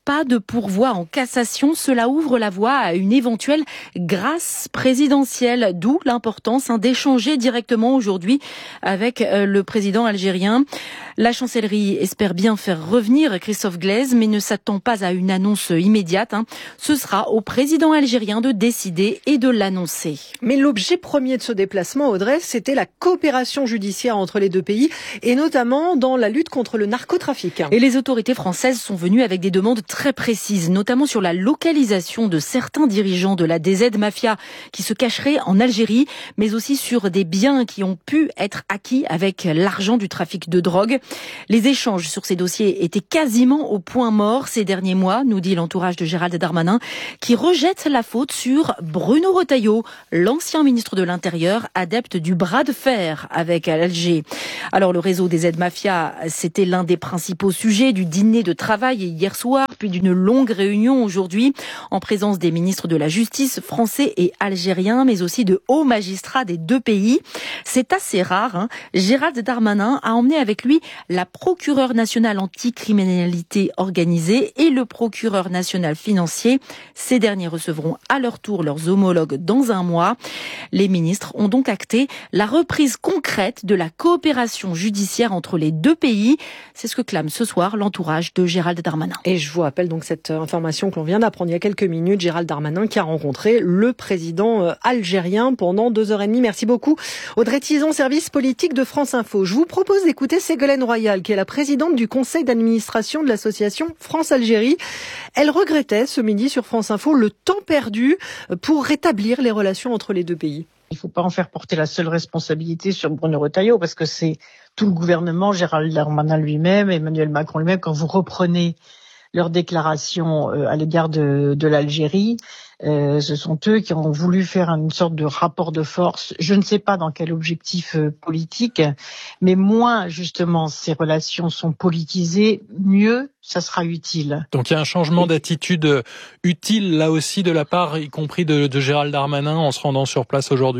pas de pourvoi en cassation. Cela ouvre la voie à une éventuelle grâce présidentielle, d'où l'importance hein, d'échanger directement aujourd'hui avec euh, le président algérien. La chancellerie espère bien faire revenir Christophe Glaise, mais ne s'attend pas à une annonce immédiate. Hein. Ce sera au président algérien de décider et de l'annoncer. Mais l'objet premier de ce déplacement, Audrey, c'était la coopération judiciaire entre les deux pays, et notamment dans la lutte contre le narcotrafic. Et les autorités françaises sont venues avec des demandes très précises, notamment sur la localisation de certains dirigeants de la D Z Mafia qui se cacheraient en Algérie, mais aussi sur des biens qui ont pu être acquis avec l'argent du trafic de drogue. Les échanges sur ces dossiers étaient quasiment au point mort ces derniers mois, nous dit l'entourage de Gérald Darmanin, qui rejette la faute sur Bruno Retailleau, l'ancien ministre de l'Intérieur, adepte du bras de fer avec Alger. Alors le réseau des Z-Mafia, c'était l'un des principaux sujets du dîner de travail hier soir, puis d'une longue réunion aujourd'hui, en présence des ministres de la Justice français et algériens, mais aussi de hauts magistrats des deux pays. C'est assez rare, hein. Gérald Darmanin a emmené avec lui la procureure nationale anticriminalité organisée et le procureur national financier. Ces derniers recevront à leur tour leurs homologues dans un mois. Les ministres ont donc acté la reprise concrète de la coopération judiciaire entre les deux pays. C'est ce que clame ce soir l'entourage de Gérald Darmanin. Et je vous rappelle donc cette information que l'on vient d'apprendre il y a quelques minutes, Gérald Darmanin qui a rencontré le président algérien pendant deux heures et demie. Merci beaucoup. Audrey Tizon, service politique de France Info. Je vous propose d'écouter Ségolène Royal, qui est la présidente du conseil d'administration de l'association France-Algérie. Elle regrettait ce midi sur France Info le temps perdu pour rétablir les relations entre les deux pays. Il ne faut pas en faire porter la seule responsabilité sur Bruno Retailleau, parce que c'est tout le gouvernement, Gérald Darmanin lui-même, Emmanuel Macron lui-même, quand vous reprenez leurs déclarations à l'égard de, de l'Algérie, euh, ce sont eux qui ont voulu faire une sorte de rapport de force. Je ne sais pas dans quel objectif euh, politique, mais moins justement ces relations sont politisées, mieux ça sera utile. Donc il y a un changement d'attitude utile là aussi de la part, y compris de, de Gérald Darmanin, en se rendant sur place aujourd'hui ?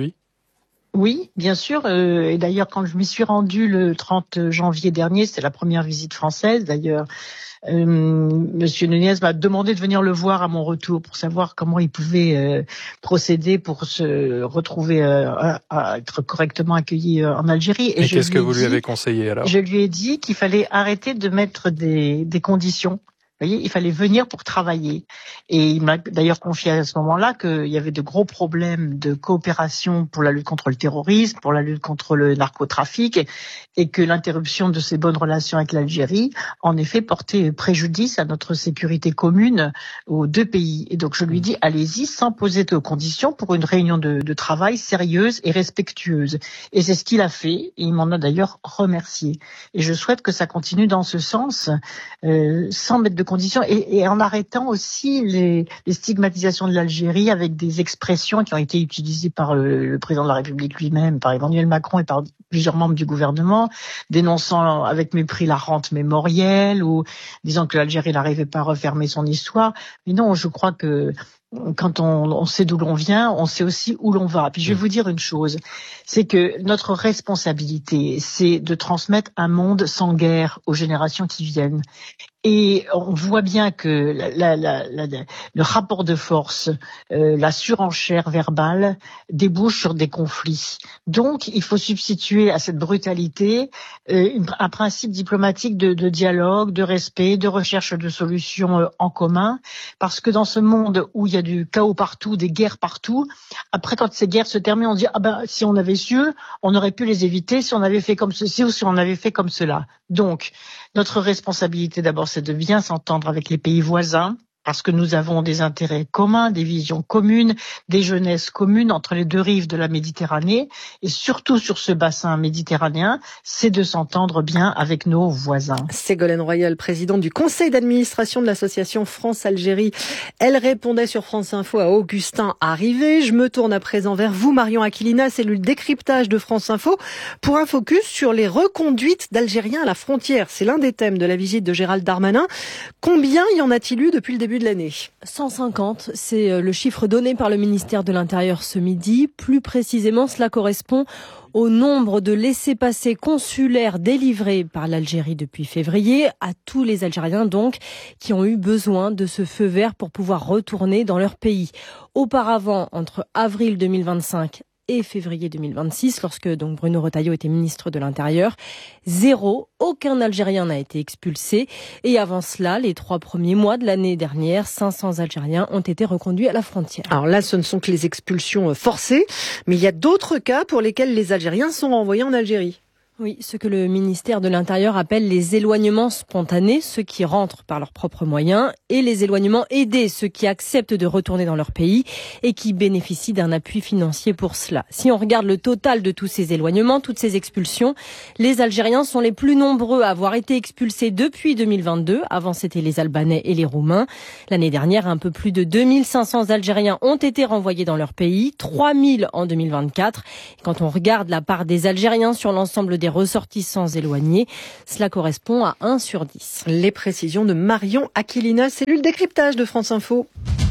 Oui, bien sûr. Euh, et d'ailleurs, quand je m'y suis rendue le trente janvier dernier, c'était la première visite française d'ailleurs, Euh, Monsieur Nunez m'a demandé de venir le voir à mon retour pour savoir comment il pouvait euh, procéder pour se retrouver euh, à, à être correctement accueilli euh, en Algérie. Et, Et qu'est-ce que vous lui avez conseillé alors ? Je lui ai dit qu'il fallait arrêter de mettre des, des conditions. Vous voyez, il fallait venir pour travailler. Et il m'a d'ailleurs confié à ce moment-là qu'il y avait de gros problèmes de coopération pour la lutte contre le terrorisme, pour la lutte contre le narcotrafic, et que l'interruption de ces bonnes relations avec l'Algérie, en effet, portait préjudice à notre sécurité commune aux deux pays. Et donc je lui dis, allez-y sans poser de conditions pour une réunion de, de travail sérieuse et respectueuse. Et c'est ce qu'il a fait, et il m'en a d'ailleurs remercié. Et je souhaite que ça continue dans ce sens, euh, sans mettre de conditions, et, et en arrêtant aussi les, les stigmatisations de l'Algérie avec des expressions qui ont été utilisées par le, le président de la République lui-même, par Emmanuel Macron et par plusieurs membres du gouvernement, dénonçant avec mépris la rente mémorielle ou disant que l'Algérie n'arrivait pas à refermer son histoire. Mais non, je crois que quand on, on sait d'où l'on vient, on sait aussi où l'on va. Puis je vais vous dire une chose, c'est que notre responsabilité, c'est de transmettre un monde sans guerre aux générations qui viennent. Et on voit bien que la, la, la, la, le rapport de force, euh, la surenchère verbale débouche sur des conflits. Donc, il faut substituer à cette brutalité euh, une, un principe diplomatique de, de dialogue, de respect, de recherche de solutions euh, en commun. Parce que dans ce monde où il y a du chaos partout, des guerres partout, après quand ces guerres se terminent, on dit ah ben si on avait su, on aurait pu les éviter si on avait fait comme ceci ou si on avait fait comme cela. Donc, notre responsabilité d'abord, c'est de bien s'entendre avec les pays voisins, parce que nous avons des intérêts communs, des visions communes, des jeunesses communes entre les deux rives de la Méditerranée, et surtout sur ce bassin méditerranéen, c'est de s'entendre bien avec nos voisins. Ségolène Royal, présidente du conseil d'administration de l'association France-Algérie. Elle répondait sur France Info à Augustin Arrivé. Je me tourne à présent vers vous, Marion Aquilina, cellule décryptage de France Info, pour un focus sur les reconduites d'Algériens à la frontière. C'est l'un des thèmes de la visite de Gérald Darmanin. Combien y en a-t-il eu depuis le début début de l'année. cent cinquante, c'est le chiffre donné par le ministère de l'Intérieur ce midi. Plus précisément, cela correspond au nombre de laissez-passer consulaires délivrés par l'Algérie depuis février, à tous les Algériens donc, qui ont eu besoin de ce feu vert pour pouvoir retourner dans leur pays. Auparavant, entre avril deux mille vingt-cinq et février deux mille vingt-six, lorsque donc Bruno Retailleau était ministre de l'Intérieur, zéro, aucun Algérien n'a été expulsé. Et avant cela, les trois premiers mois de l'année dernière, cinq cents Algériens ont été reconduits à la frontière. Alors là, ce ne sont que les expulsions forcées, mais il y a d'autres cas pour lesquels les Algériens sont renvoyés en Algérie. Oui, ce que le ministère de l'Intérieur appelle les éloignements spontanés, ceux qui rentrent par leurs propres moyens, et les éloignements aidés, ceux qui acceptent de retourner dans leur pays et qui bénéficient d'un appui financier pour cela. Si on regarde le total de tous ces éloignements, toutes ces expulsions, les Algériens sont les plus nombreux à avoir été expulsés depuis deux mille vingt-deux. Avant, c'était les Albanais et les Roumains. L'année dernière, un peu plus de deux mille cinq cents Algériens ont été renvoyés dans leur pays, trois mille en deux mille vingt-quatre. Et quand on regarde la part des Algériens sur l'ensemble des ressortissants éloignés, cela correspond à un sur dix. Les précisions de Marion Aquilina, cellule décryptage de France Info.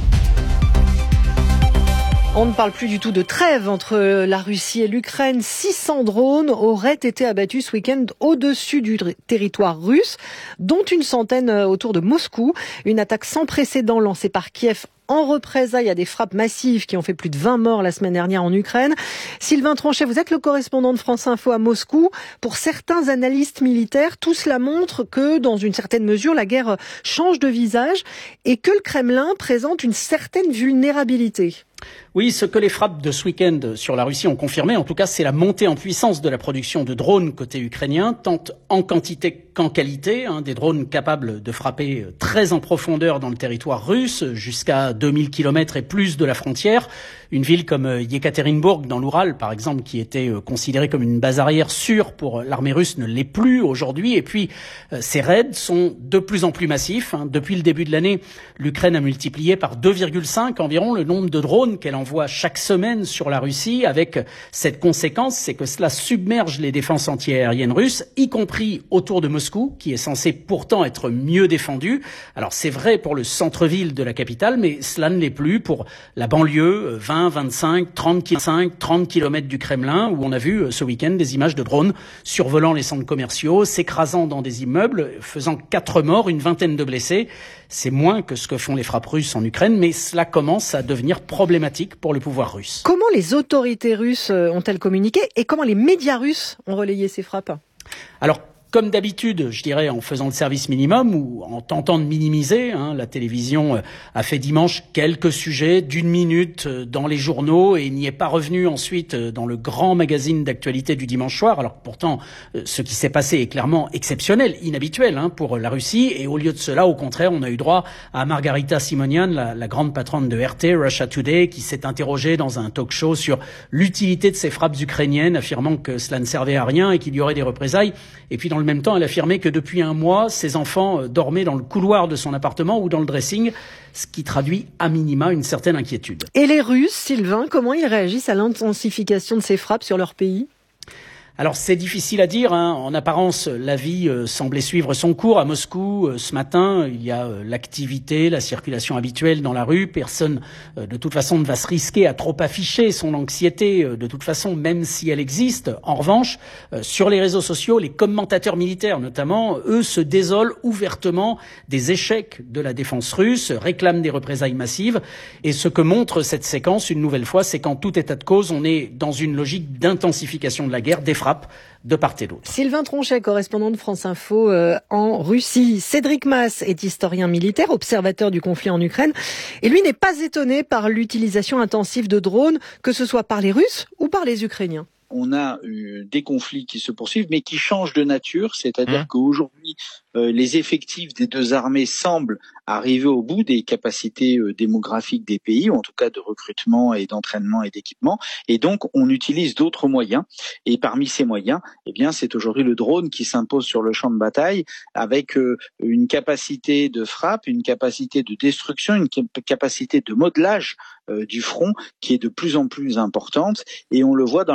On ne parle plus du tout de trêve entre la Russie et l'Ukraine. six cents drones auraient été abattus ce week-end au-dessus du territoire russe, dont une centaine autour de Moscou. Une attaque sans précédent lancée par Kiev en représailles à des frappes massives qui ont fait plus de vingt morts la semaine dernière en Ukraine. Sylvain Tronchet, vous êtes le correspondant de France Info à Moscou. Pour certains analystes militaires, tout cela montre que, dans une certaine mesure, la guerre change de visage et que le Kremlin présente une certaine vulnérabilité. Oui, ce que les frappes de ce week-end sur la Russie ont confirmé, en tout cas, c'est la montée en puissance de la production de drones côté ukrainien, tant en quantité qu'en qualité, hein, des drones capables de frapper très en profondeur dans le territoire russe, jusqu'à deux mille kilomètres et plus de la frontière. Une ville comme Yekaterinbourg, dans l'Oural, par exemple, qui était considérée comme une base arrière sûre pour l'armée russe, ne l'est plus aujourd'hui. Et puis, ces raids sont de plus en plus massifs. Hein. Depuis le début de l'année, l'Ukraine a multiplié par deux virgule cinq environ le nombre de drones qu'elle envoie chaque semaine sur la Russie, avec cette conséquence, c'est que cela submerge les défenses antiaériennes russes, y compris autour de Moscou, qui est censé pourtant être mieux défendu. Alors c'est vrai pour le centre-ville de la capitale, mais cela ne l'est plus pour la banlieue, vingt, vingt-cinq, trente kilomètres du Kremlin, où on a vu ce week-end des images de drones survolant les centres commerciaux, s'écrasant dans des immeubles, faisant quatre morts, une vingtaine de blessés. C'est moins que ce que font les frappes russes en Ukraine, mais cela commence à devenir problématique pour le pouvoir russe. Comment les autorités russes ont-elles communiqué et comment les médias russes ont relayé ces frappes ? Alors, comme d'habitude, je dirais, en faisant le service minimum ou en tentant de minimiser, hein, la télévision a fait dimanche quelques sujets d'une minute dans les journaux et n'y est pas revenu ensuite dans le grand magazine d'actualité du dimanche soir. Alors pourtant, ce qui s'est passé est clairement exceptionnel, inhabituel hein, pour la Russie. Et au lieu de cela, au contraire, on a eu droit à Margarita Simonian, la, la grande patronne de R T, Russia Today, qui s'est interrogée dans un talk show sur l'utilité de ces frappes ukrainiennes, affirmant que cela ne servait à rien et qu'il y aurait des représailles. Et puis dans le même temps, elle affirmait que depuis un mois, ses enfants dormaient dans le couloir de son appartement ou dans le dressing, ce qui traduit à minima une certaine inquiétude. Et les Russes, Sylvain, comment ils réagissent à l'intensification de ces frappes sur leur pays ? Alors c'est difficile à dire, hein. En apparence la vie euh, semblait suivre son cours. À Moscou euh, ce matin il y a euh, l'activité, la circulation habituelle dans la rue. Personne euh, de toute façon ne va se risquer à trop afficher son anxiété euh, de toute façon, même si elle existe. En revanche, euh, sur les réseaux sociaux, les commentateurs militaires notamment, eux se désolent ouvertement des échecs de la défense russe, réclament des représailles massives. Et ce que montre cette séquence une nouvelle fois, c'est qu'en tout état de cause, on est dans une logique d'intensification de la guerre, des frappes de part et d'autre. Sylvain Tronchet, correspondant de France Info euh, en Russie. Cédric Masse est historien militaire, observateur du conflit en Ukraine. Et lui n'est pas étonné par l'utilisation intensive de drones, que ce soit par les Russes ou par les Ukrainiens. On a eu des conflits qui se poursuivent, mais qui changent de nature, c'est-à-dire mmh. qu'aujourd'hui, euh, les effectifs des deux armées semblent arriver au bout des capacités euh, démographiques des pays, ou en tout cas de recrutement et d'entraînement et d'équipement, et donc on utilise d'autres moyens. Et parmi ces moyens, eh bien, c'est aujourd'hui le drone qui s'impose sur le champ de bataille, avec euh, une capacité de frappe, une capacité de destruction, une capacité de modelage euh, du front qui est de plus en plus importante, et on le voit dans la répartition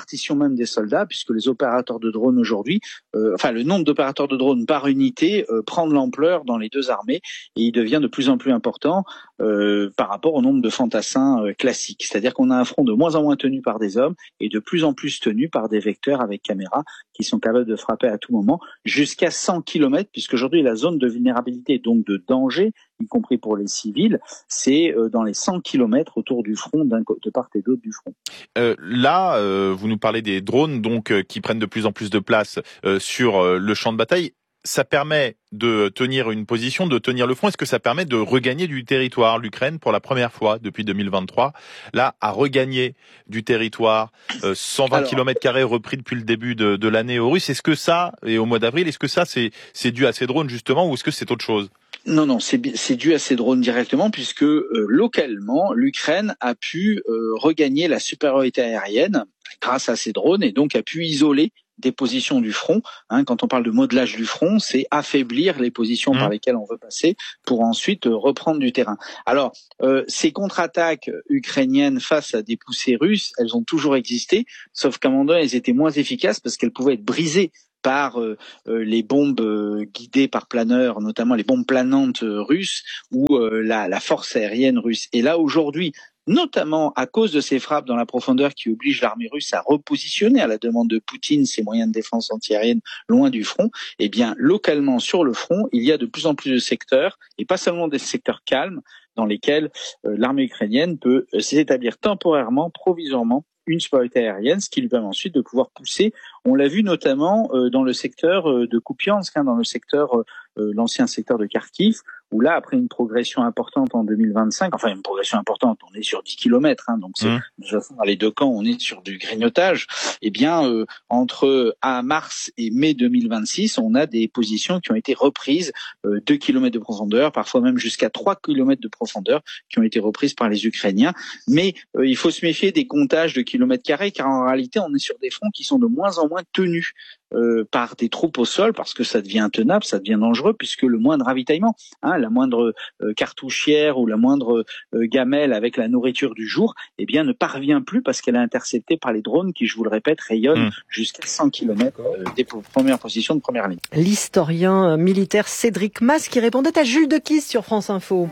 répartition même des soldats, puisque les opérateurs de drones aujourd'hui, euh, enfin le nombre d'opérateurs de drones par unité euh, prend de l'ampleur dans les deux armées et il devient de plus en plus important euh, par rapport au nombre de fantassins euh, classiques. C'est-à-dire qu'on a un front de moins en moins tenu par des hommes et de plus en plus tenu par des vecteurs avec caméra qui sont capables de frapper à tout moment jusqu'à cent kilomètres, puisqu'aujourd'hui la zone de vulnérabilité, donc de danger, y compris pour les civils, c'est euh, dans les cent kilomètres autour du front, d'un, de part et d'autre du front. Euh, là, euh, vous nous parlez des drones donc euh, qui prennent de plus en plus de place euh, sur euh, le champ de bataille. Ça permet de tenir une position, de tenir le front. Est-ce que ça permet de regagner du territoire? L'Ukraine, pour la première fois depuis deux mille vingt-trois, là, a regagné du territoire, euh, cent vingt kilomètres carrés repris depuis le début de, de l'année aux Russes. Est-ce que ça, et au mois d'avril, est-ce que ça, c'est, c'est dû à ces drones justement, ou est-ce que c'est autre chose? Non, non, c'est, c'est dû à ces drones directement, puisque euh, localement, l'Ukraine a pu euh, regagner la supériorité aérienne grâce à ces drones et donc a pu isoler des positions du front. Hein, quand on parle de modelage du front, c'est affaiblir les positions mmh. par lesquelles on veut passer pour ensuite euh, reprendre du terrain. Alors, euh, ces contre-attaques ukrainiennes face à des poussées russes, elles ont toujours existé, sauf qu'à un moment donné, elles étaient moins efficaces parce qu'elles pouvaient être brisées par euh, euh, les bombes euh, guidées par planeurs, notamment les bombes planantes euh, russes ou euh, la, la force aérienne russe. Et là, aujourd'hui, notamment à cause de ces frappes dans la profondeur qui obligent l'armée russe à repositionner à la demande de Poutine ses moyens de défense antiaérienne loin du front, eh bien, localement sur le front, il y a de plus en plus de secteurs, et pas seulement des secteurs calmes, dans lesquels euh, l'armée ukrainienne peut euh, s'établir temporairement, provisoirement, une supériorité aérienne, ce qui lui permet ensuite de pouvoir pousser. On l'a vu notamment euh, dans le secteur euh, de Kupiansk, hein, dans le secteur, euh, l'ancien secteur de Kharkiv, où là, après une progression importante en deux mille vingt-cinq, enfin une progression importante, on est sur dix kilomètres, hein, donc c'est, mmh. de toute façon, dans les deux camps, on est sur du grignotage. Eh bien, euh, entre à mars et mai deux mille vingt-six, on a des positions qui ont été reprises, euh, deux kilomètres de profondeur, parfois même jusqu'à trois kilomètres de profondeur, qui ont été reprises par les Ukrainiens. Mais euh, il faut se méfier des comptages de kilomètres carrés, car en réalité, on est sur des fronts qui sont de moins en moins tenus euh, par des troupes au sol, parce que ça devient intenable, ça devient dangereux, puisque le moindre ravitaillement, hein, la moindre euh, cartouchière ou la moindre euh, gamelle avec la nourriture du jour, eh bien, ne parvient plus parce qu'elle est interceptée par les drones qui, je vous le répète, rayonnent mmh. jusqu'à cent kilomètres euh, des premières positions de première ligne. L'historien militaire Cédric Mas qui répondait à Jules Dequisse sur France Info.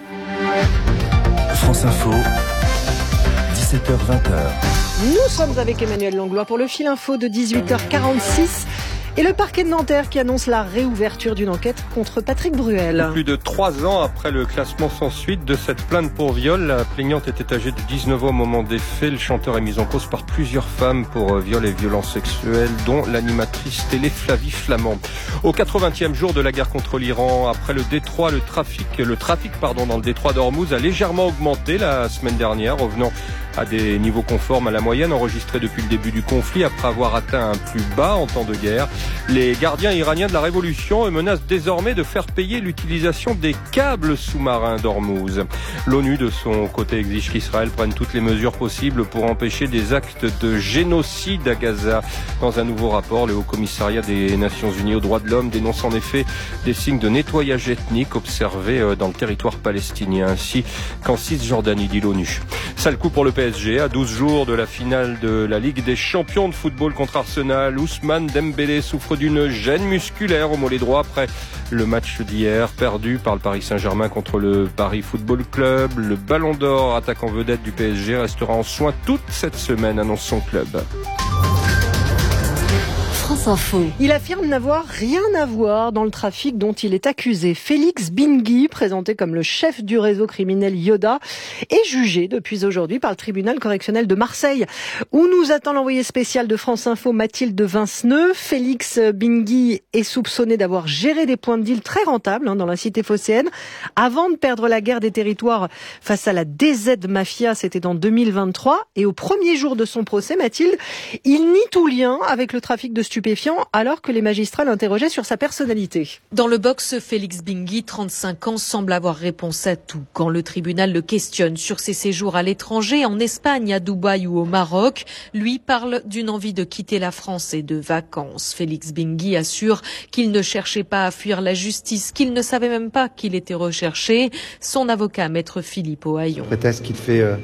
France Info, dix-sept heures vingt. Nous sommes avec Emmanuel Langlois pour le fil info de dix-huit heures quarante-six. Et le parquet de Nanterre qui annonce la réouverture d'une enquête contre Patrick Bruel. Plus de trois ans après le classement sans suite de cette plainte pour viol, la plaignante était âgée de dix-neuf ans au moment des faits. Le chanteur est mis en cause par plusieurs femmes pour viol et violences sexuelles, dont l'animatrice télé Flavie Flamand. Au quatre-vingtième jour de la guerre contre l'Iran, après le détroit, le trafic, le trafic pardon, dans le détroit d'Ormuz a légèrement augmenté la semaine dernière, revenant à des niveaux conformes à la moyenne enregistrée depuis le début du conflit, après avoir atteint un plus bas en temps de guerre. Les gardiens iraniens de la révolution menacent désormais de faire payer l'utilisation des câbles sous-marins d'Ormuz. L'ONU, de son côté, exige qu'Israël prenne toutes les mesures possibles pour empêcher des actes de génocide à Gaza. Dans un nouveau rapport, le Haut-Commissariat des Nations Unies aux droits de l'homme dénonce en effet des signes de nettoyage ethnique observés dans le territoire palestinien, ainsi qu'en Cisjordanie, dit l'ONU. Sale coup pour le P S G, à douze jours de la finale de la Ligue des champions de football contre Arsenal. Ousmane Dembélé souffre d'une gêne musculaire au mollet droit après le match d'hier, perdu par le Paris Saint-Germain contre le Paris Football Club. Le Ballon d'Or, attaquant vedette du P S G, restera en soins toute cette semaine, annonce son club. France Info. Il affirme n'avoir rien à voir dans le trafic dont il est accusé. Félix Bingui, présenté comme le chef du réseau criminel Yoda, est jugé depuis aujourd'hui par le tribunal correctionnel de Marseille, où nous attend l'envoyé spécial de France Info Mathilde Vinceneux. Félix Bingui est soupçonné d'avoir géré des points de deal très rentables hein, dans la cité phocéenne avant de perdre la guerre des territoires face à la D Z Mafia. C'était en deux mille vingt-trois. Et au premier jour de son procès, Mathilde, il nie tout lien avec le trafic de stupéfiants alors que les magistrats l'interrogeaient sur sa personnalité. Dans le box, Félix Bingui, trente-cinq ans, semble avoir réponse à tout. Quand le tribunal le questionne sur ses séjours à l'étranger, en Espagne, à Dubaï ou au Maroc, lui parle d'une envie de quitter la France et de vacances. Félix Bingui assure qu'il ne cherchait pas à fuir la justice, qu'il ne savait même pas qu'il était recherché. Son avocat, maître Philippe Ohaillon. Prétexte qu'il fait... Euh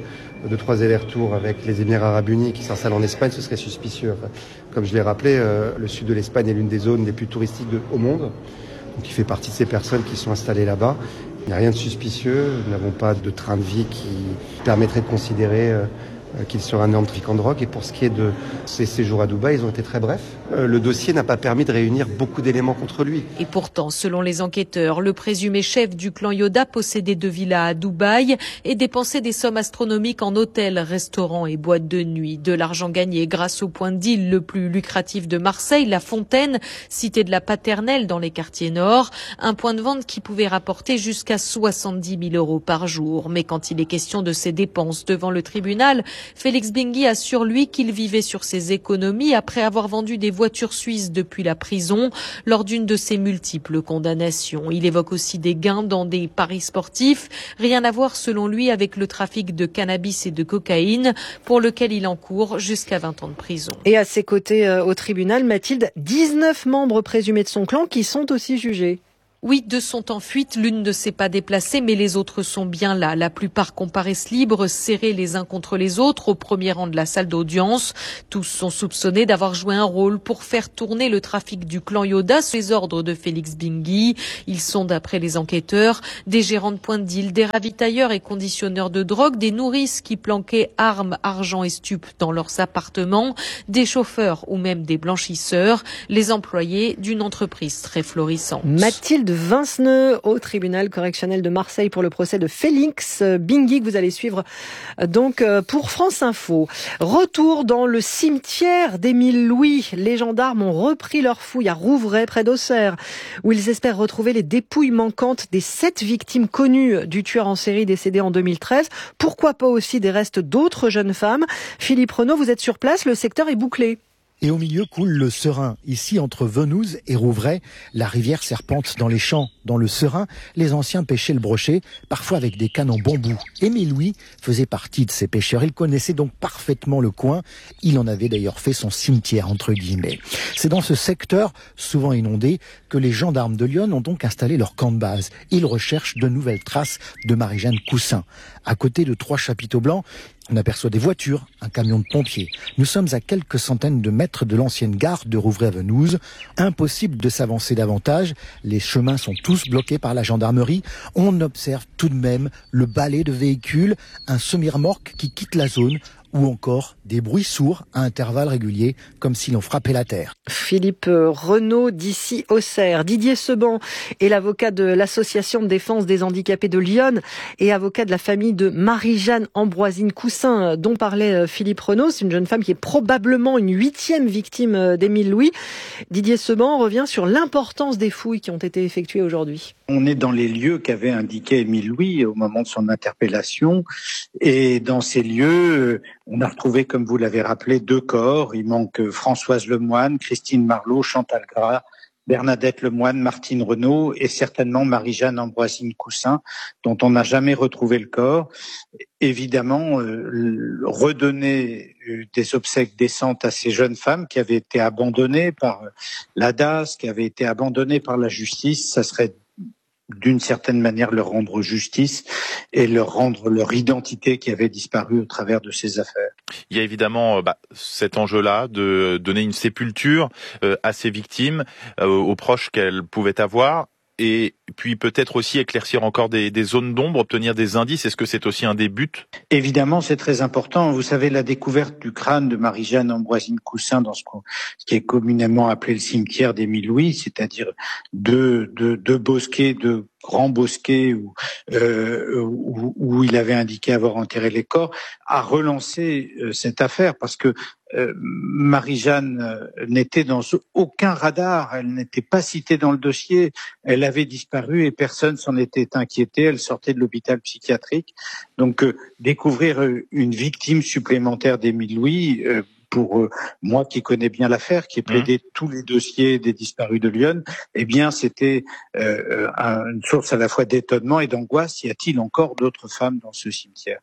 deux, trois allers-retours avec les Émirats Arabes Unis qui s'installent en Espagne, ce serait suspicieux. Enfin, comme je l'ai rappelé, euh, le sud de l'Espagne est l'une des zones les plus touristiques de, au monde. Donc il fait partie de ces personnes qui sont installées là-bas. Il n'y a rien de suspicieux, nous n'avons pas de train de vie qui permettrait de considérer euh, qu'il serait un énorme trafiquant de drogue. Et pour ce qui est de ses séjours à Dubaï, ils ont été très brefs. Euh, le dossier n'a pas permis de réunir beaucoup d'éléments contre lui. Et pourtant, selon les enquêteurs, le présumé chef du clan Yoda possédait deux villas à Dubaï et dépensait des sommes astronomiques en hôtels, restaurants et boîtes de nuit. De l'argent gagné grâce au point de deal le plus lucratif de Marseille, La Fontaine, cité de la Paternelle dans les quartiers nord. Un point de vente qui pouvait rapporter jusqu'à soixante-dix mille euros par jour. Mais quand il est question de ses dépenses devant le tribunal, Félix Benguigui assure lui qu'il vivait sur ses économies après avoir vendu des voitures suisses depuis la prison lors d'une de ses multiples condamnations. Il évoque aussi des gains dans des paris sportifs, rien à voir selon lui avec le trafic de cannabis et de cocaïne pour lequel il encourt jusqu'à vingt ans de prison. Et à ses côtés euh, au tribunal, Mathilde, dix-neuf membres présumés de son clan qui sont aussi jugés. Oui, deux sont en fuite, l'une ne s'est pas déplacée, mais les autres sont bien là. La plupart comparaissent libres, serrés les uns contre les autres, au premier rang de la salle d'audience. Tous sont soupçonnés d'avoir joué un rôle pour faire tourner le trafic du clan Yoda sous les ordres de Félix Benguigui. Ils sont, d'après les enquêteurs, des gérants de point de deal, des ravitailleurs et conditionneurs de drogue, des nourrices qui planquaient armes, argent et stupes dans leurs appartements, des chauffeurs ou même des blanchisseurs, les employés d'une entreprise très florissante. Mathilde Vinceneux au tribunal correctionnel de Marseille pour le procès de Félix Benguigui que vous allez suivre donc pour France Info. Retour dans le cimetière d'Émile Louis. Les gendarmes ont repris leur fouille à Rouvray près d'Auxerre où ils espèrent retrouver les dépouilles manquantes des sept victimes connues du tueur en série décédé en deux mille treize. Pourquoi pas aussi des restes d'autres jeunes femmes. Philippe Renaud, vous êtes sur place, le secteur est bouclé. Et au milieu coule le Serein. Ici, entre Venouze et Rouvray, la rivière serpente dans les champs. Dans le Serein, les anciens pêchaient le brochet, parfois avec des cannes en bambou. Émile Louis faisait partie de ces pêcheurs. Il connaissait donc parfaitement le coin. Il en avait d'ailleurs fait son cimetière, entre guillemets. C'est dans ce secteur, souvent inondé, que les gendarmes de Lyon ont donc installé leur camp de base. Ils recherchent de nouvelles traces de Marie-Jeanne Coussin. À côté de trois chapiteaux blancs, on aperçoit des voitures, un camion de pompiers. Nous sommes à quelques centaines de mètres de l'ancienne gare de Rouvray-Venouze. Impossible de s'avancer davantage. Les chemins sont tous bloqués par la gendarmerie. On observe tout de même le balai de véhicules, un semi-remorque qui quitte la zone, ou encore des bruits sourds à intervalles réguliers, comme si l'on frappait la terre. Philippe Renaud d'ici Auxerre. Didier Seban est l'avocat de l'Association de défense des handicapés de Lyon et avocat de la famille de Marie-Jeanne Ambroisine Coussin, dont parlait Philippe Renaud. C'est une jeune femme qui est probablement une huitième victime d'Émile Louis. Didier Seban revient sur l'importance des fouilles qui ont été effectuées aujourd'hui. On est dans les lieux qu'avait indiqué Émile Louis au moment de son interpellation. Et dans ces lieux, on a retrouvé, comme vous l'avez rappelé, deux corps. Il manque Françoise Lemoine, Christine Marlot, Chantal Gras, Bernadette Lemoine, Martine Renaud et certainement Marie-Jeanne Ambroisine Coussin, dont on n'a jamais retrouvé le corps. Évidemment, euh, redonner des obsèques décentes à ces jeunes femmes qui avaient été abandonnées par l'A D A S, qui avaient été abandonnées par la justice, ça serait d'une certaine manière leur rendre justice et leur rendre leur identité qui avait disparu au travers de ces affaires. Il y a évidemment bah, cet enjeu-là de donner une sépulture euh, à ces victimes, euh, aux proches qu'elles pouvaient avoir. Et puis peut-être aussi éclaircir encore des, des zones d'ombre, obtenir des indices. Est-ce que c'est aussi un des buts ? Évidemment, c'est très important. Vous savez, la découverte du crâne de Marie-Jeanne Ambroisine Coussin dans ce, ce qui est communément appelé le cimetière d'Émile Louis, c'est-à-dire deux, deux, deux bosquets, deux grands bosquets où, euh, où, où il avait indiqué avoir enterré les corps, a relancé euh, cette affaire parce que euh, Marie-Jeanne euh, n'était dans aucun radar, elle n'était pas citée dans le dossier, elle avait disparu et personne s'en était inquiété, elle sortait de l'hôpital psychiatrique. Donc euh, découvrir euh, une victime supplémentaire d'Émile Louis, euh, pour euh, moi qui connais bien l'affaire, qui ai plaidé mmh. tous les dossiers des disparus de Lyon, eh bien c'était euh, un, une source à la fois d'étonnement et d'angoisse. Y a-t-il encore d'autres femmes dans ce cimetière ?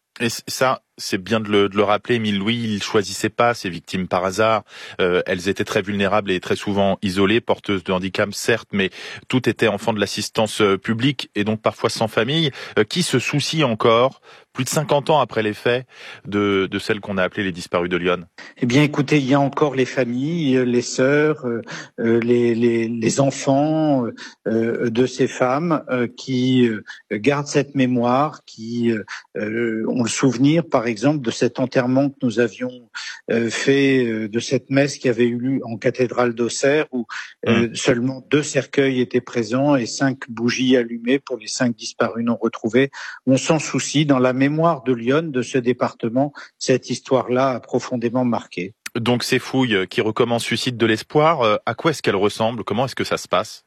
Et ça, c'est bien de le, de le rappeler. Émile Louis, il choisissait pas ses victimes par hasard. Euh, elles étaient très vulnérables et très souvent isolées, porteuses de handicap, certes, mais toutes étaient enfants de l'assistance publique et donc parfois sans famille. Euh, qui se soucie encore, plus de cinquante ans après les faits, de, de celles qu'on a appelées les disparues de Lyon? Eh bien, écoutez, il y a encore les familles, les sœurs, euh, les, les, les enfants euh, de ces femmes euh, qui euh, gardent cette mémoire, qui euh, ont le souvenir, par exemple, de cet enterrement que nous avions euh, fait, euh, de cette messe qui avait eu lieu en cathédrale d'Auxerre, où euh, mmh. seulement deux cercueils étaient présents et cinq bougies allumées pour les cinq disparus non retrouvés. On s'en soucie dans la mémoire de Lyon, de ce département. Cette histoire-là a profondément marqué. Donc ces fouilles qui recommencent suscitent de l'espoir. À quoi est-ce qu'elles ressemblent? Comment est-ce que ça se passe?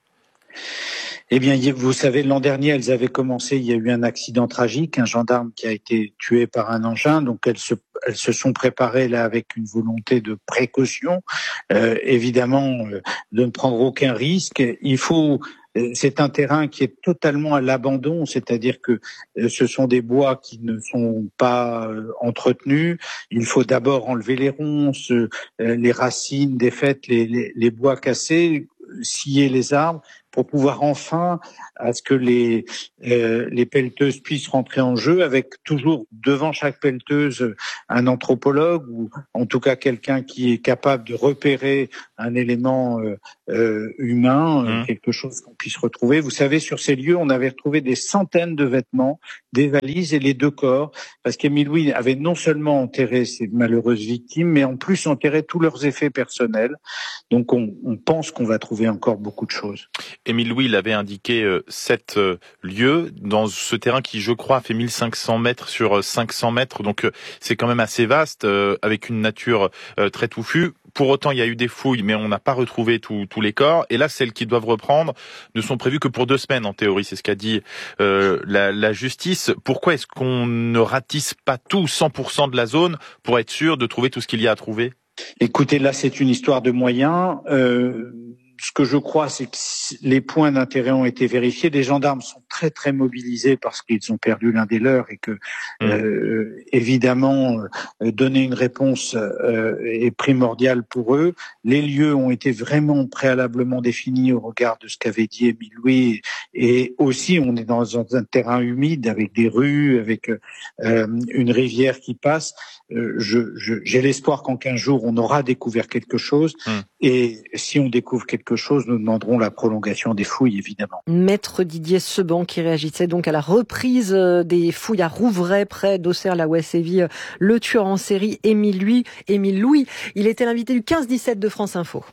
Eh bien, vous savez, l'an dernier, elles avaient commencé, il y a eu un accident tragique, un gendarme qui a été tué par un engin, donc elles se, elles se sont préparées là avec une volonté de précaution, euh, évidemment, euh, de ne prendre aucun risque. Il faut... C'est un terrain qui est totalement à l'abandon, c'est-à-dire que ce sont des bois qui ne sont pas entretenus. Il faut d'abord enlever les ronces, les racines défaites, les, les, les bois cassés, scier les arbres pour pouvoir enfin à ce que les euh, les pelleteuses puissent rentrer en jeu, avec toujours devant chaque pelleteuse un anthropologue ou en tout cas quelqu'un qui est capable de repérer un élément euh, euh, humain, mmh. quelque chose qu'on puisse retrouver. Vous savez, sur ces lieux, on avait retrouvé des centaines de vêtements, des valises et les deux corps, parce qu'Émile Louis avait non seulement enterré ces malheureuses victimes, mais en plus enterré tous leurs effets personnels. Donc on, on pense qu'on va trouver encore beaucoup de choses. Émile Louis, il avait indiqué euh, sept euh, lieux dans ce terrain qui, je crois, fait mille cinq cents mètres sur euh, cinq cents mètres. Donc, euh, c'est quand même assez vaste, euh, avec une nature euh, très touffue. Pour autant, il y a eu des fouilles, mais on n'a pas retrouvé tous tous les corps. Et là, celles qui doivent reprendre ne sont prévues que pour deux semaines, en théorie. C'est ce qu'a dit euh, la, la justice. Pourquoi est-ce qu'on ne ratisse pas tout, cent pour cent de la zone, pour être sûr de trouver tout ce qu'il y a à trouver? Écoutez, là, c'est une histoire de moyens. Euh... Ce que je crois, c'est que les points d'intérêt ont été vérifiés. Les gendarmes sont très très mobilisés parce qu'ils ont perdu l'un des leurs et que mmh. euh, évidemment euh, donner une réponse euh, est primordial pour eux. Les lieux ont été vraiment préalablement définis au regard de ce qu'avait dit Émile Louis, et aussi on est dans un terrain humide avec des rues, avec euh, une rivière qui passe. Euh, je, je, j'ai l'espoir qu'en quinze jours on aura découvert quelque chose, mmh. et si on découvre quelque chose, nous demanderons la prolongation des fouilles, évidemment. Maître Didier Seban qui réagissait donc à la reprise des fouilles à Rouvray, près d'Auxerre-la-Ouest-Séville. Le tueur en série Émile Louis. Émile Louis, il était l'invité du quinze dix-sept de France Info.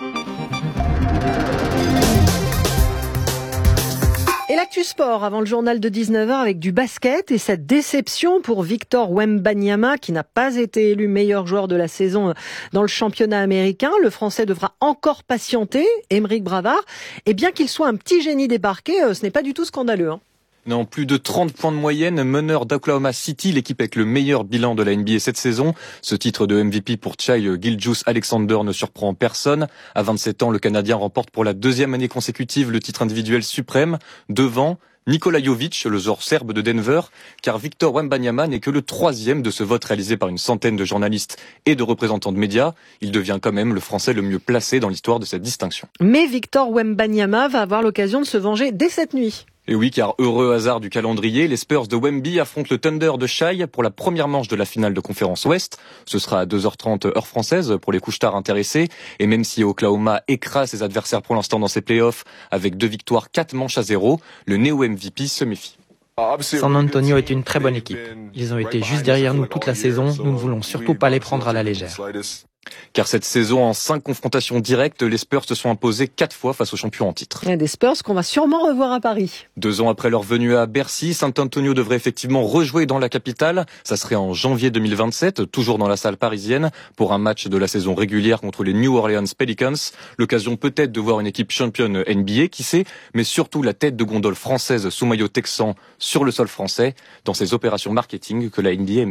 Et l'actu sport avant le journal de dix-neuf heures avec du basket et cette déception pour Victor Wembanyama qui n'a pas été élu meilleur joueur de la saison dans le championnat américain. Le Français devra encore patienter, Aymeric Bravard. Et bien qu'il soit un petit génie débarqué, ce n'est pas du tout scandaleux, hein. Non, plus de trente points de moyenne, meneur d'Oklahoma City, l'équipe avec le meilleur bilan de la N B A cette saison. Ce titre de M V P pour Shai Gilgeous-Alexander ne surprend personne. À vingt-sept ans, le Canadien remporte pour la deuxième année consécutive le titre individuel suprême, devant Nikola Jovic, le joueur serbe de Denver, car Victor Wembanyama n'est que le troisième de ce vote réalisé par une centaine de journalistes et de représentants de médias. Il devient quand même le Français le mieux placé dans l'histoire de cette distinction. Mais Victor Wembanyama va avoir l'occasion de se venger dès cette nuit. Et oui, car heureux hasard du calendrier, les Spurs de Wemby affrontent le Thunder de Shai pour la première manche de la finale de conférence Ouest. Ce sera à deux heures trente heure française pour les couche-tard intéressés. Et même si Oklahoma écrase ses adversaires pour l'instant dans ses playoffs avec deux victoires, quatre manches à zéro, le néo-M V P se méfie. San Antonio est une très bonne équipe. Ils ont été juste derrière nous toute la saison. Nous ne voulons surtout pas les prendre à la légère. Car cette saison, en cinq confrontations directes, les Spurs se sont imposés quatre fois face aux champions en titre. Il y a des Spurs qu'on va sûrement revoir à Paris. Deux ans après leur venue à Bercy, San Antonio devrait effectivement rejouer dans la capitale. Ça serait en janvier deux mille vingt-sept, toujours dans la salle parisienne, pour un match de la saison régulière contre les New Orleans Pelicans. L'occasion peut-être de voir une équipe championne N B A, qui sait, mais surtout la tête de gondole française sous maillot texan sur le sol français, dans ces opérations marketing que la N B A aime tant.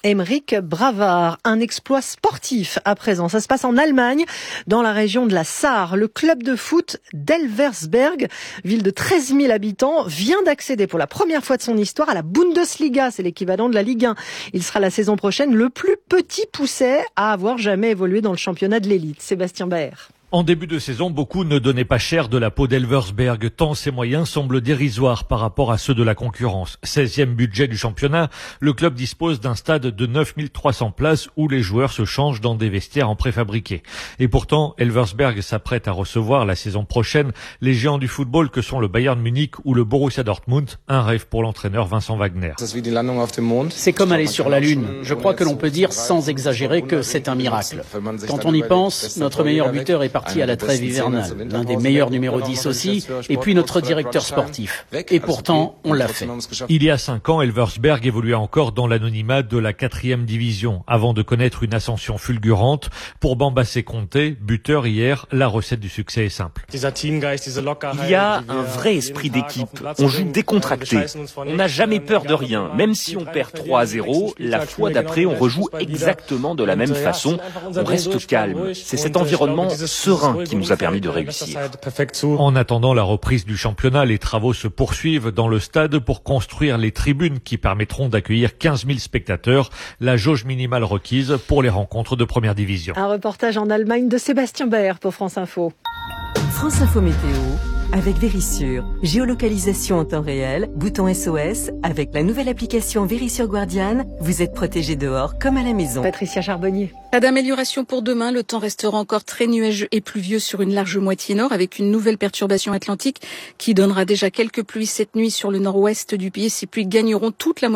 Émeric Bravard. Un exploit sportif à présent. Ça se passe en Allemagne, dans la région de la Sarre. Le club de foot d'Elversberg, ville de treize mille habitants, vient d'accéder pour la première fois de son histoire à la Bundesliga. C'est l'équivalent de la Ligue un. Il sera la saison prochaine le plus petit pousset à avoir jamais évolué dans le championnat de l'élite. Sébastien Baer. En début de saison, beaucoup ne donnaient pas cher de la peau d'Elversberg, tant ses moyens semblent dérisoires par rapport à ceux de la concurrence. seizième budget du championnat, le club dispose d'un stade de neuf mille trois cents places où les joueurs se changent dans des vestiaires en préfabriqué. Et pourtant, Elversberg s'apprête à recevoir la saison prochaine les géants du football que sont le Bayern Munich ou le Borussia Dortmund, un rêve pour l'entraîneur Vincent Wagner. C'est comme aller sur la Lune. Je crois que l'on peut dire sans exagérer que c'est un miracle. Quand on y pense, notre meilleur buteur est parti à la trêve hivernale, l'un des meilleurs numéro dix aussi, et puis notre directeur sportif. Et pourtant, on l'a fait. Il y a cinq ans, Elversberg évoluait encore dans l'anonymat de la quatrième division, avant de connaître une ascension fulgurante. Pour Bambassé Conté, buteur hier, la recette du succès est simple. Il y a un vrai esprit d'équipe. On joue décontracté. On n'a jamais peur de rien. Même si on perd trois à zéro, la fois d'après, on rejoue exactement de la même façon. On reste calme. C'est cet environnement serein qui nous a permis de réussir. En attendant la reprise du championnat, les travaux se poursuivent dans le stade pour construire les tribunes qui permettront d'accueillir quinze mille spectateurs, la jauge minimale requise pour les rencontres de première division. Un reportage en Allemagne de Sébastien Baer pour France Info. France Info Météo avec Vérissure. Géolocalisation en temps réel, bouton S O S. Avec la nouvelle application Vérissure Guardian, vous êtes protégé dehors comme à la maison. Patricia Charbonnier. Pas d'amélioration pour demain. Le temps restera encore très nuageux et pluvieux sur une large moitié nord avec une nouvelle perturbation atlantique qui donnera déjà quelques pluies cette nuit sur le nord-ouest du pays. Ces pluies gagneront toute la moitié